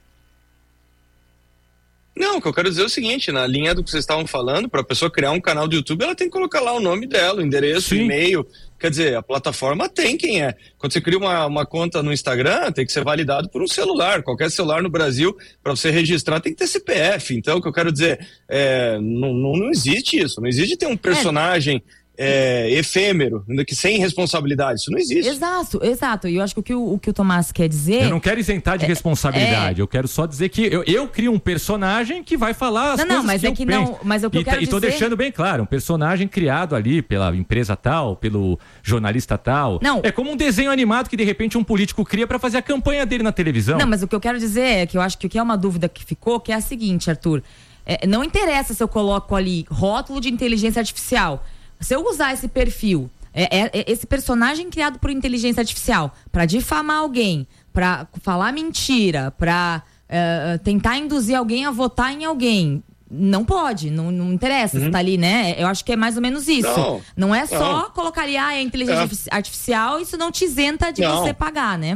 Não, o que eu quero dizer é o seguinte, na linha do que vocês estavam falando, para a pessoa criar um canal do YouTube, ela tem que colocar lá o nome dela, o endereço, o e-mail, quer dizer, a plataforma tem quem é. Quando você cria uma, uma conta no Instagram, tem que ser validado por um celular, qualquer celular no Brasil, para você registrar tem que ter C P F, então o que eu quero dizer, é, não, não, não existe isso, não existe ter um personagem... É. É, efêmero, que sem responsabilidade, isso não existe. Exato, exato, e eu acho que o que o, o que o Tomás quer dizer... Eu não quero isentar de é, responsabilidade, é... eu quero só dizer que eu, eu crio um personagem que vai falar as não, coisas não, mas que é eu que penso. Não, mas o que e, eu quero e tô dizer... deixando bem claro, um personagem criado ali pela empresa tal, pelo jornalista tal. Não. É como um desenho animado que de repente um político cria pra fazer a campanha dele na televisão. Não, mas o que eu quero dizer é que eu acho que o que é uma dúvida que ficou, que é a seguinte, Arthur, é, não interessa se eu coloco ali rótulo de inteligência artificial. Se eu usar esse perfil, é, é, é esse personagem criado por inteligência artificial, para difamar alguém, para falar mentira, para uh, tentar induzir alguém a votar em alguém, não pode, não, não interessa uhum. se tá ali, né? Eu acho que é mais ou menos isso. Não, não é só não. colocar ali, ah, é inteligência é. artificial, isso não te isenta de não. você pagar, né?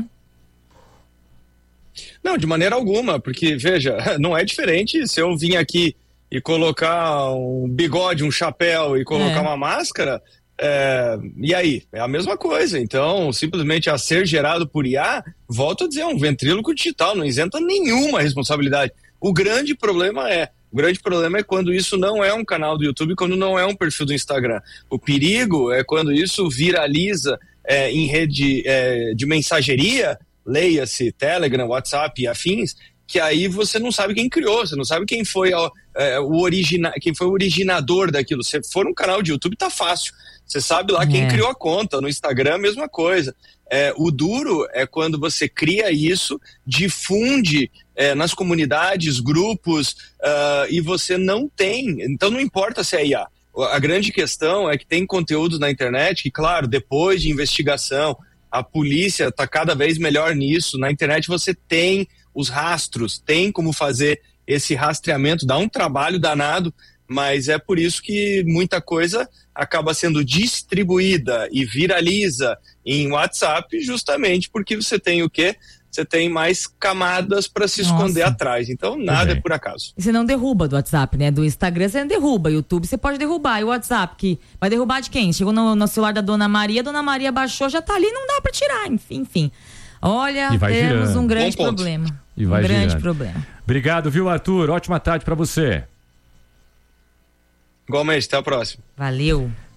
Não, de maneira alguma, porque, veja, não é diferente se eu vim aqui e colocar um bigode, um chapéu e colocar é. uma máscara, é, e aí? É a mesma coisa. Então, simplesmente a ser gerado por I A, volto a dizer, é um ventríloco digital, não isenta nenhuma responsabilidade. O grande problema é, o grande problema é quando isso não é um canal do YouTube, quando não é um perfil do Instagram. O perigo é quando isso viraliza é, em rede é, de mensageria, leia-se Telegram, WhatsApp e afins, que aí você não sabe quem criou, você não sabe quem foi ó, é, o, origina, quem foi o originador daquilo. Se for um canal de YouTube, tá fácil. Você sabe lá é. quem criou a conta. No Instagram, a mesma coisa. É, o duro é quando você cria isso, difunde é, nas comunidades, grupos, uh, e você não tem. Então não importa se é I A. A grande questão é que tem conteúdos na internet que, claro, depois de investigação, a polícia está cada vez melhor nisso. Na internet você tem os rastros, tem como fazer esse rastreamento, dá um trabalho danado, mas é por isso que muita coisa acaba sendo distribuída e viraliza em WhatsApp, justamente porque você tem o quê? Você tem mais camadas para se Nossa. esconder atrás. Então, nada é. é por acaso. E você não derruba do WhatsApp, né? Do Instagram você não derruba. YouTube você pode derrubar. E o WhatsApp, que vai derrubar de quem? Chegou no, no celular da Dona Maria, a Dona Maria baixou, já tá ali, não dá para tirar. Enfim, enfim. Olha, temos girando. um grande problema. E vai um grande girando. problema. Obrigado, viu, Arthur? Ótima tarde para você. Igualmente, até a próxima. Valeu.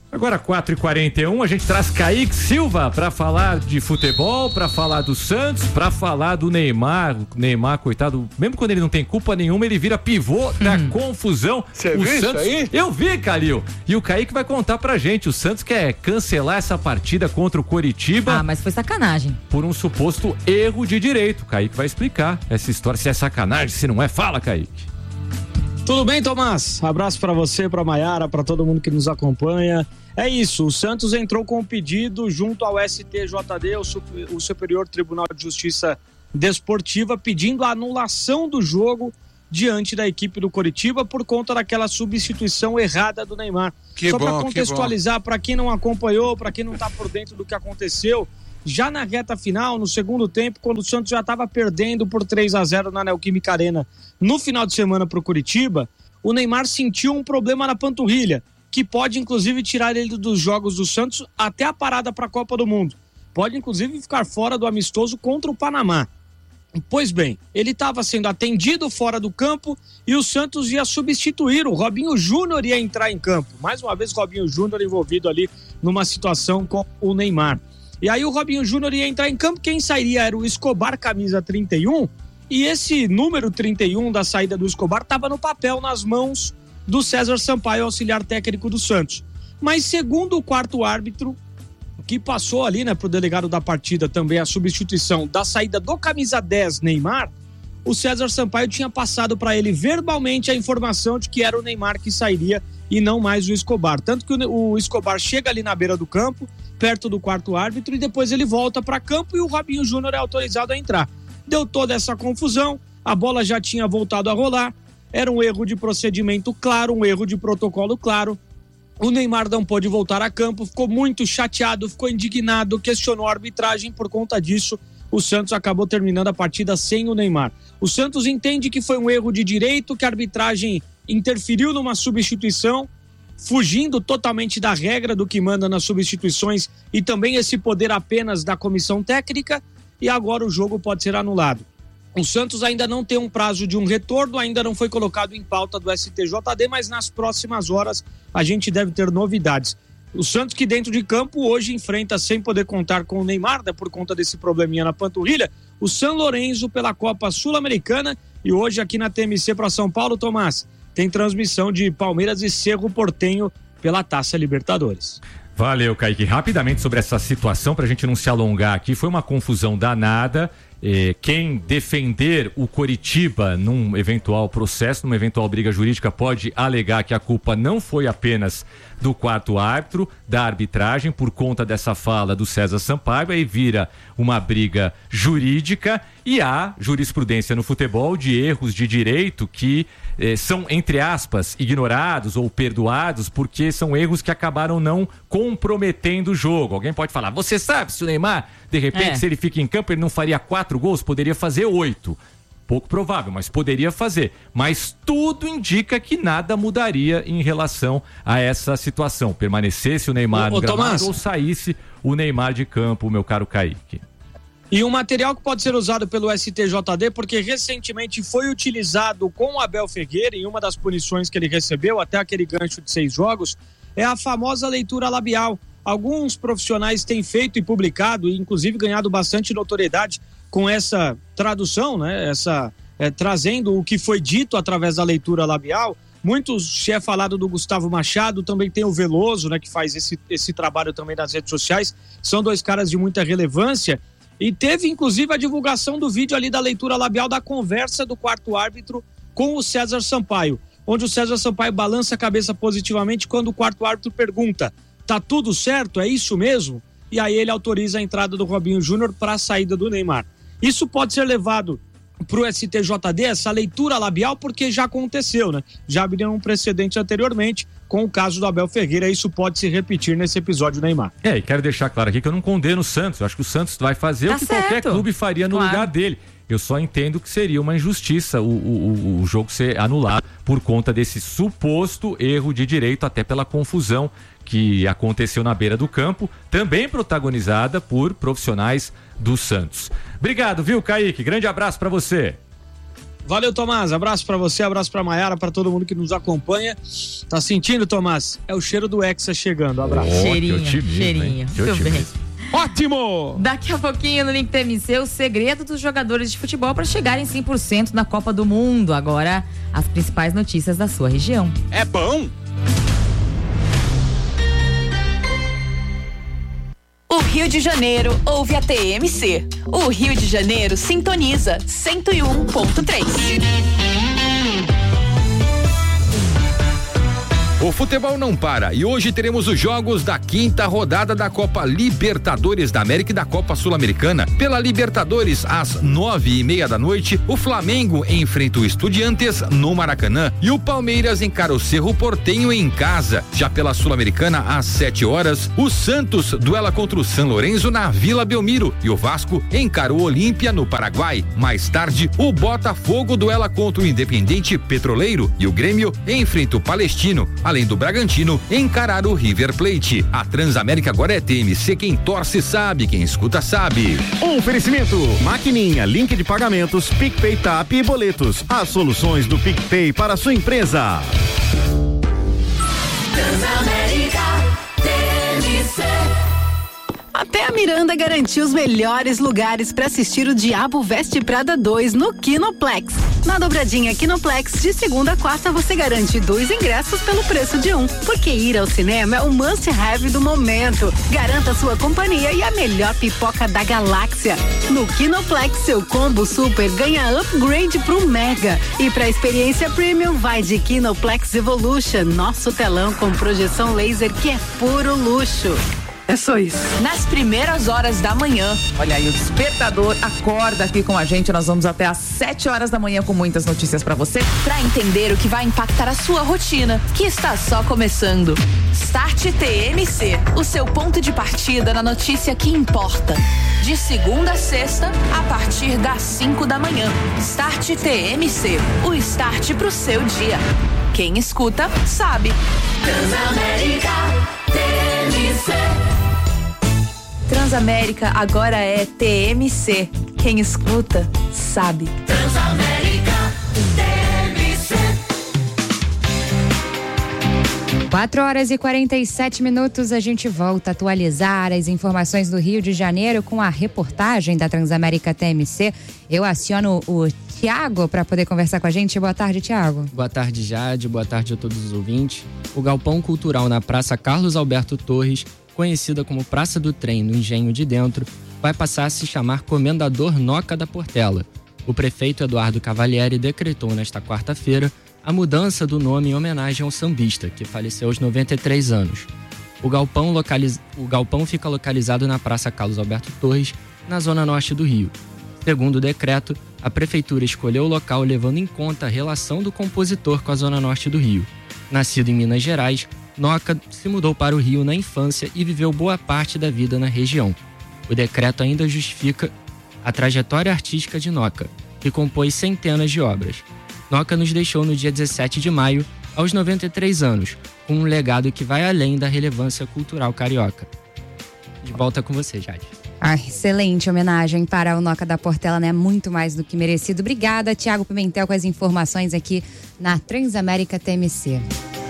Agora quatro e quarenta e um, a gente traz Kaique Silva para falar de futebol, para falar do Santos, para falar do Neymar. O Neymar, coitado, mesmo quando ele não tem culpa nenhuma, ele vira pivô da hum. confusão. Você viu Santos... isso aí? Eu vi, Calil. E o Kaique vai contar pra gente. O Santos quer cancelar essa partida contra o Coritiba. Ah, mas foi sacanagem. Por um suposto erro de direito. O Kaique vai explicar essa história, se é sacanagem, se não é. Fala, Kaique. Tudo bem, Tomás? Abraço para você, para Maiara, para todo mundo que nos acompanha. É isso, o Santos entrou com um pedido junto ao S T J D, o Superior Tribunal de Justiça Desportiva, pedindo a anulação do jogo diante da equipe do Coritiba por conta daquela substituição errada do Neymar. Que Só bom, para contextualizar, para quem não acompanhou, para quem não está por dentro do que aconteceu, já na reta final, no segundo tempo, quando o Santos já estava perdendo por três a zero na Neoquímica Arena no final de semana para o Coritiba, o Neymar sentiu um problema na panturrilha, que pode inclusive tirar ele dos jogos do Santos até a parada para a Copa do Mundo. Pode inclusive ficar fora do amistoso contra o Panamá. Pois bem, ele estava sendo atendido fora do campo e o Santos ia substituir, o Robinho Júnior ia entrar em campo. Mais uma vez, Robinho Júnior envolvido ali numa situação com o Neymar. E aí o Robinho Júnior ia entrar em campo, quem sairia era o Escobar, camisa trinta e um, e esse número trinta e um da saída do Escobar estava no papel, nas mãos do César Sampaio, auxiliar técnico do Santos. Mas segundo o quarto árbitro, que passou ali, né, pro delegado da partida também a substituição da saída do camisa dez, Neymar, o César Sampaio tinha passado para ele verbalmente a informação de que era o Neymar que sairia e não mais o Escobar. Tanto que o, o Escobar chega ali na beira do campo, perto do quarto árbitro, e depois ele volta para campo e o Robinho Júnior é autorizado a entrar. Deu toda essa confusão, a bola já tinha voltado a rolar, era um erro de procedimento claro, um erro de protocolo claro. O Neymar não pôde voltar a campo, ficou muito chateado, ficou indignado, questionou a arbitragem. Por conta disso, o Santos acabou terminando a partida sem o Neymar. O Santos entende que foi um erro de direito, que a arbitragem interferiu numa substituição, fugindo totalmente da regra do que manda nas substituições e também esse poder apenas da comissão técnica, e agora o jogo pode ser anulado. O Santos ainda não tem um prazo de um retorno, ainda não foi colocado em pauta do S T J D, mas nas próximas horas a gente deve ter novidades. O Santos, que dentro de campo hoje enfrenta, sem poder contar com o Neymar, né, por conta desse probleminha na panturrilha, o São Lourenço pela Copa Sul-Americana, e hoje aqui na T M C para São Paulo, Tomás, tem transmissão de Palmeiras e Cerro Porteño pela Taça Libertadores. Valeu, Kaique. Rapidamente sobre essa situação, para a gente não se alongar aqui, foi uma confusão danada. Eh, quem defender o Coritiba num eventual processo, numa eventual briga jurídica, pode alegar que a culpa não foi apenas do quarto árbitro, da arbitragem, por conta dessa fala do César Sampaio, aí vira uma briga jurídica, e há jurisprudência no futebol de erros de direito que eh, são, entre aspas, ignorados ou perdoados, porque são erros que acabaram não comprometendo o jogo. Alguém pode falar, você sabe se o Neymar, de repente, é. se ele fica em campo, ele não faria quatro gols, poderia fazer oito. Pouco provável, mas poderia fazer. Mas tudo indica que nada mudaria em relação a essa situação. Permanecesse o Neymar ô, no ô, gramado Tomás, ou saísse o Neymar de campo, meu caro Kaique. E um material que pode ser usado pelo S T J D, porque recentemente foi utilizado com o Abel Ferreira em uma das punições que ele recebeu, até aquele gancho de seis jogos, é a famosa leitura labial. Alguns profissionais têm feito e publicado, e inclusive ganhado bastante notoriedade com essa tradução, né? Essa, é, trazendo o que foi dito através da leitura labial. Muitos, se é falado do Gustavo Machado, também tem o Veloso, né? Que faz esse, esse trabalho também nas redes sociais. São dois caras de muita relevância. E teve, inclusive, a divulgação do vídeo ali da leitura labial da conversa do quarto árbitro com o César Sampaio, onde o César Sampaio balança a cabeça positivamente quando o quarto árbitro pergunta: tá tudo certo? É isso mesmo? E aí ele autoriza a entrada do Robinho Júnior para a saída do Neymar. Isso pode ser levado para o S T J D, essa leitura labial, porque já aconteceu, né? Já abriu um precedente anteriormente com o caso do Abel Ferreira. Isso pode se repetir nesse episódio do Neymar. É, e quero deixar claro aqui que eu não condeno o Santos. Eu acho que o Santos vai fazer tá o que certo. qualquer clube faria no claro. lugar dele. Eu só entendo que seria uma injustiça o, o, o jogo ser anulado por conta desse suposto erro de direito, até pela confusão que aconteceu na beira do campo, também protagonizada por profissionais do Santos. Obrigado, viu, Kaique? Grande abraço pra você. Valeu, Tomás. Abraço pra você, abraço pra Maiara, pra todo mundo que nos acompanha. Tá sentindo, Tomás? É o cheiro do Hexa chegando. Abraço. Oh, cheirinho, cheirinho. Muito bem. Ótimo! Daqui a pouquinho no Link T M C, o segredo dos jogadores de futebol para chegarem cem por cento na Copa do Mundo. Agora, as principais notícias da sua região. É bom? O Rio de Janeiro ouve a T M C. O Rio de Janeiro sintoniza cento e um ponto três. O futebol não para e hoje teremos os jogos da quinta rodada da Copa Libertadores da América e da Copa Sul-Americana. Pela Libertadores, às nove e meia da noite, o Flamengo enfrenta o Estudiantes no Maracanã e o Palmeiras encara o Cerro Porteño em casa. Já pela Sul-Americana, às sete horas, o Santos duela contra o San Lorenzo na Vila Belmiro e o Vasco encara o Olímpia no Paraguai. Mais tarde, o Botafogo duela contra o Independiente Petroleiro e o Grêmio enfrenta o Palestino, além do Bragantino encarar o River Plate. A Transamérica agora é T M C, quem torce sabe, quem escuta sabe. Oferecimento, maquininha, link de pagamentos, PicPay, Tap e boletos. As soluções do PicPay para a sua empresa. Transamérica T M C. Até a Miranda garantiu os melhores lugares para assistir o Diabo Veste Prada dois no Kinoplex. Na dobradinha Kinoplex, de segunda a quarta, você garante dois ingressos pelo preço de um. Porque ir ao cinema é o must-have do momento. Garanta sua companhia e a melhor pipoca da galáxia. No Kinoplex, seu combo super ganha upgrade pro Mega. E pra experiência premium, vai de Kinoplex Evolution, nosso telão com projeção laser que é puro luxo. É só isso. Nas primeiras horas da manhã. Olha aí, o despertador acorda aqui com a gente. Nós vamos até às sete horas da manhã com muitas notícias pra você. Pra entender o que vai impactar a sua rotina, que está só começando. Start T M C, o seu ponto de partida na notícia que importa. De segunda a sexta, a partir das cinco da manhã. Start T M C, o start pro seu dia. Quem escuta, sabe. Transamérica T M C. Transamérica agora é T M C. Quem escuta, sabe. Transamérica T M C. quatro horas e quarenta e sete minutos, a gente volta a atualizar as informações do Rio de Janeiro com a reportagem da Transamérica T M C. Eu aciono o Tiago para poder conversar com a gente. Boa tarde, Tiago. Boa tarde, Jade. Boa tarde a todos os ouvintes. O Galpão Cultural na Praça Carlos Alberto Torres, conhecida como Praça do Trem no Engenho de Dentro, vai passar a se chamar Comendador Noca da Portela. O prefeito Eduardo Cavalieri decretou nesta quarta-feira a mudança do nome em homenagem ao sambista, que faleceu aos noventa e três anos. O galpão, localiz... o galpão fica localizado na Praça Carlos Alberto Torres, na zona norte do Rio. Segundo o decreto, a prefeitura escolheu o local levando em conta a relação do compositor com a zona norte do Rio. Nascido em Minas Gerais, Noca se mudou para o Rio na infância e viveu boa parte da vida na região. O decreto ainda justifica a trajetória artística de Noca, que compôs centenas de obras. Noca nos deixou no dia dezessete de maio, aos noventa e três anos, com um legado que vai além da relevância cultural carioca. De volta com você, Jade. Ah, excelente homenagem para o Noca da Portela, né? Muito mais do que merecido. Obrigada, Tiago Pimentel, com as informações aqui na Transamérica T M C.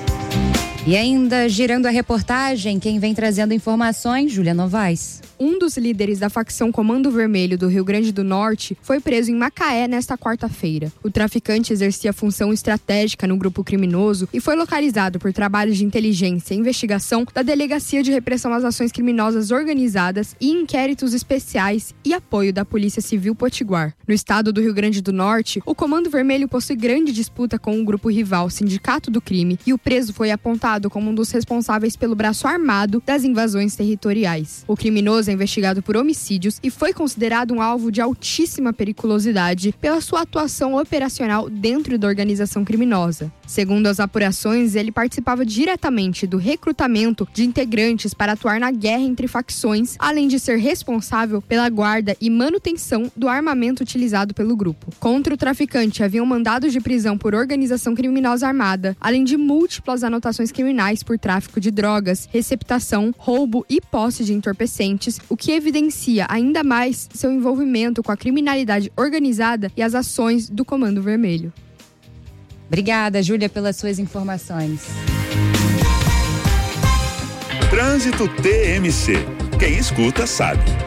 E ainda, girando a reportagem, quem vem trazendo informações, Júlia Novaes. Um dos líderes da facção Comando Vermelho do Rio Grande do Norte foi preso em Macaé nesta quarta-feira. O traficante exercia função estratégica no grupo criminoso e foi localizado por trabalhos de inteligência e investigação da Delegacia de Repressão às Ações Criminosas Organizadas e Inquéritos Especiais e apoio da Polícia Civil Potiguar. No estado do Rio Grande do Norte, o Comando Vermelho possui grande disputa com o grupo rival Sindicato do Crime e o preso foi apontado como um dos responsáveis pelo braço armado das invasões territoriais. O criminoso é investigado por homicídios e foi considerado um alvo de altíssima periculosidade pela sua atuação operacional dentro da organização criminosa. Segundo as apurações, ele participava diretamente do recrutamento de integrantes para atuar na guerra entre facções, além de ser responsável pela guarda e manutenção do armamento utilizado pelo grupo. Contra o traficante haviam mandados de prisão por organização criminosa armada, além de múltiplas anotações criminais por tráfico de drogas, receptação, roubo e posse de entorpecentes crimes, o que evidencia ainda mais seu envolvimento com a criminalidade organizada e as ações do Comando Vermelho. Obrigada, Júlia, pelas suas informações. Trânsito T M C. Quem escuta sabe.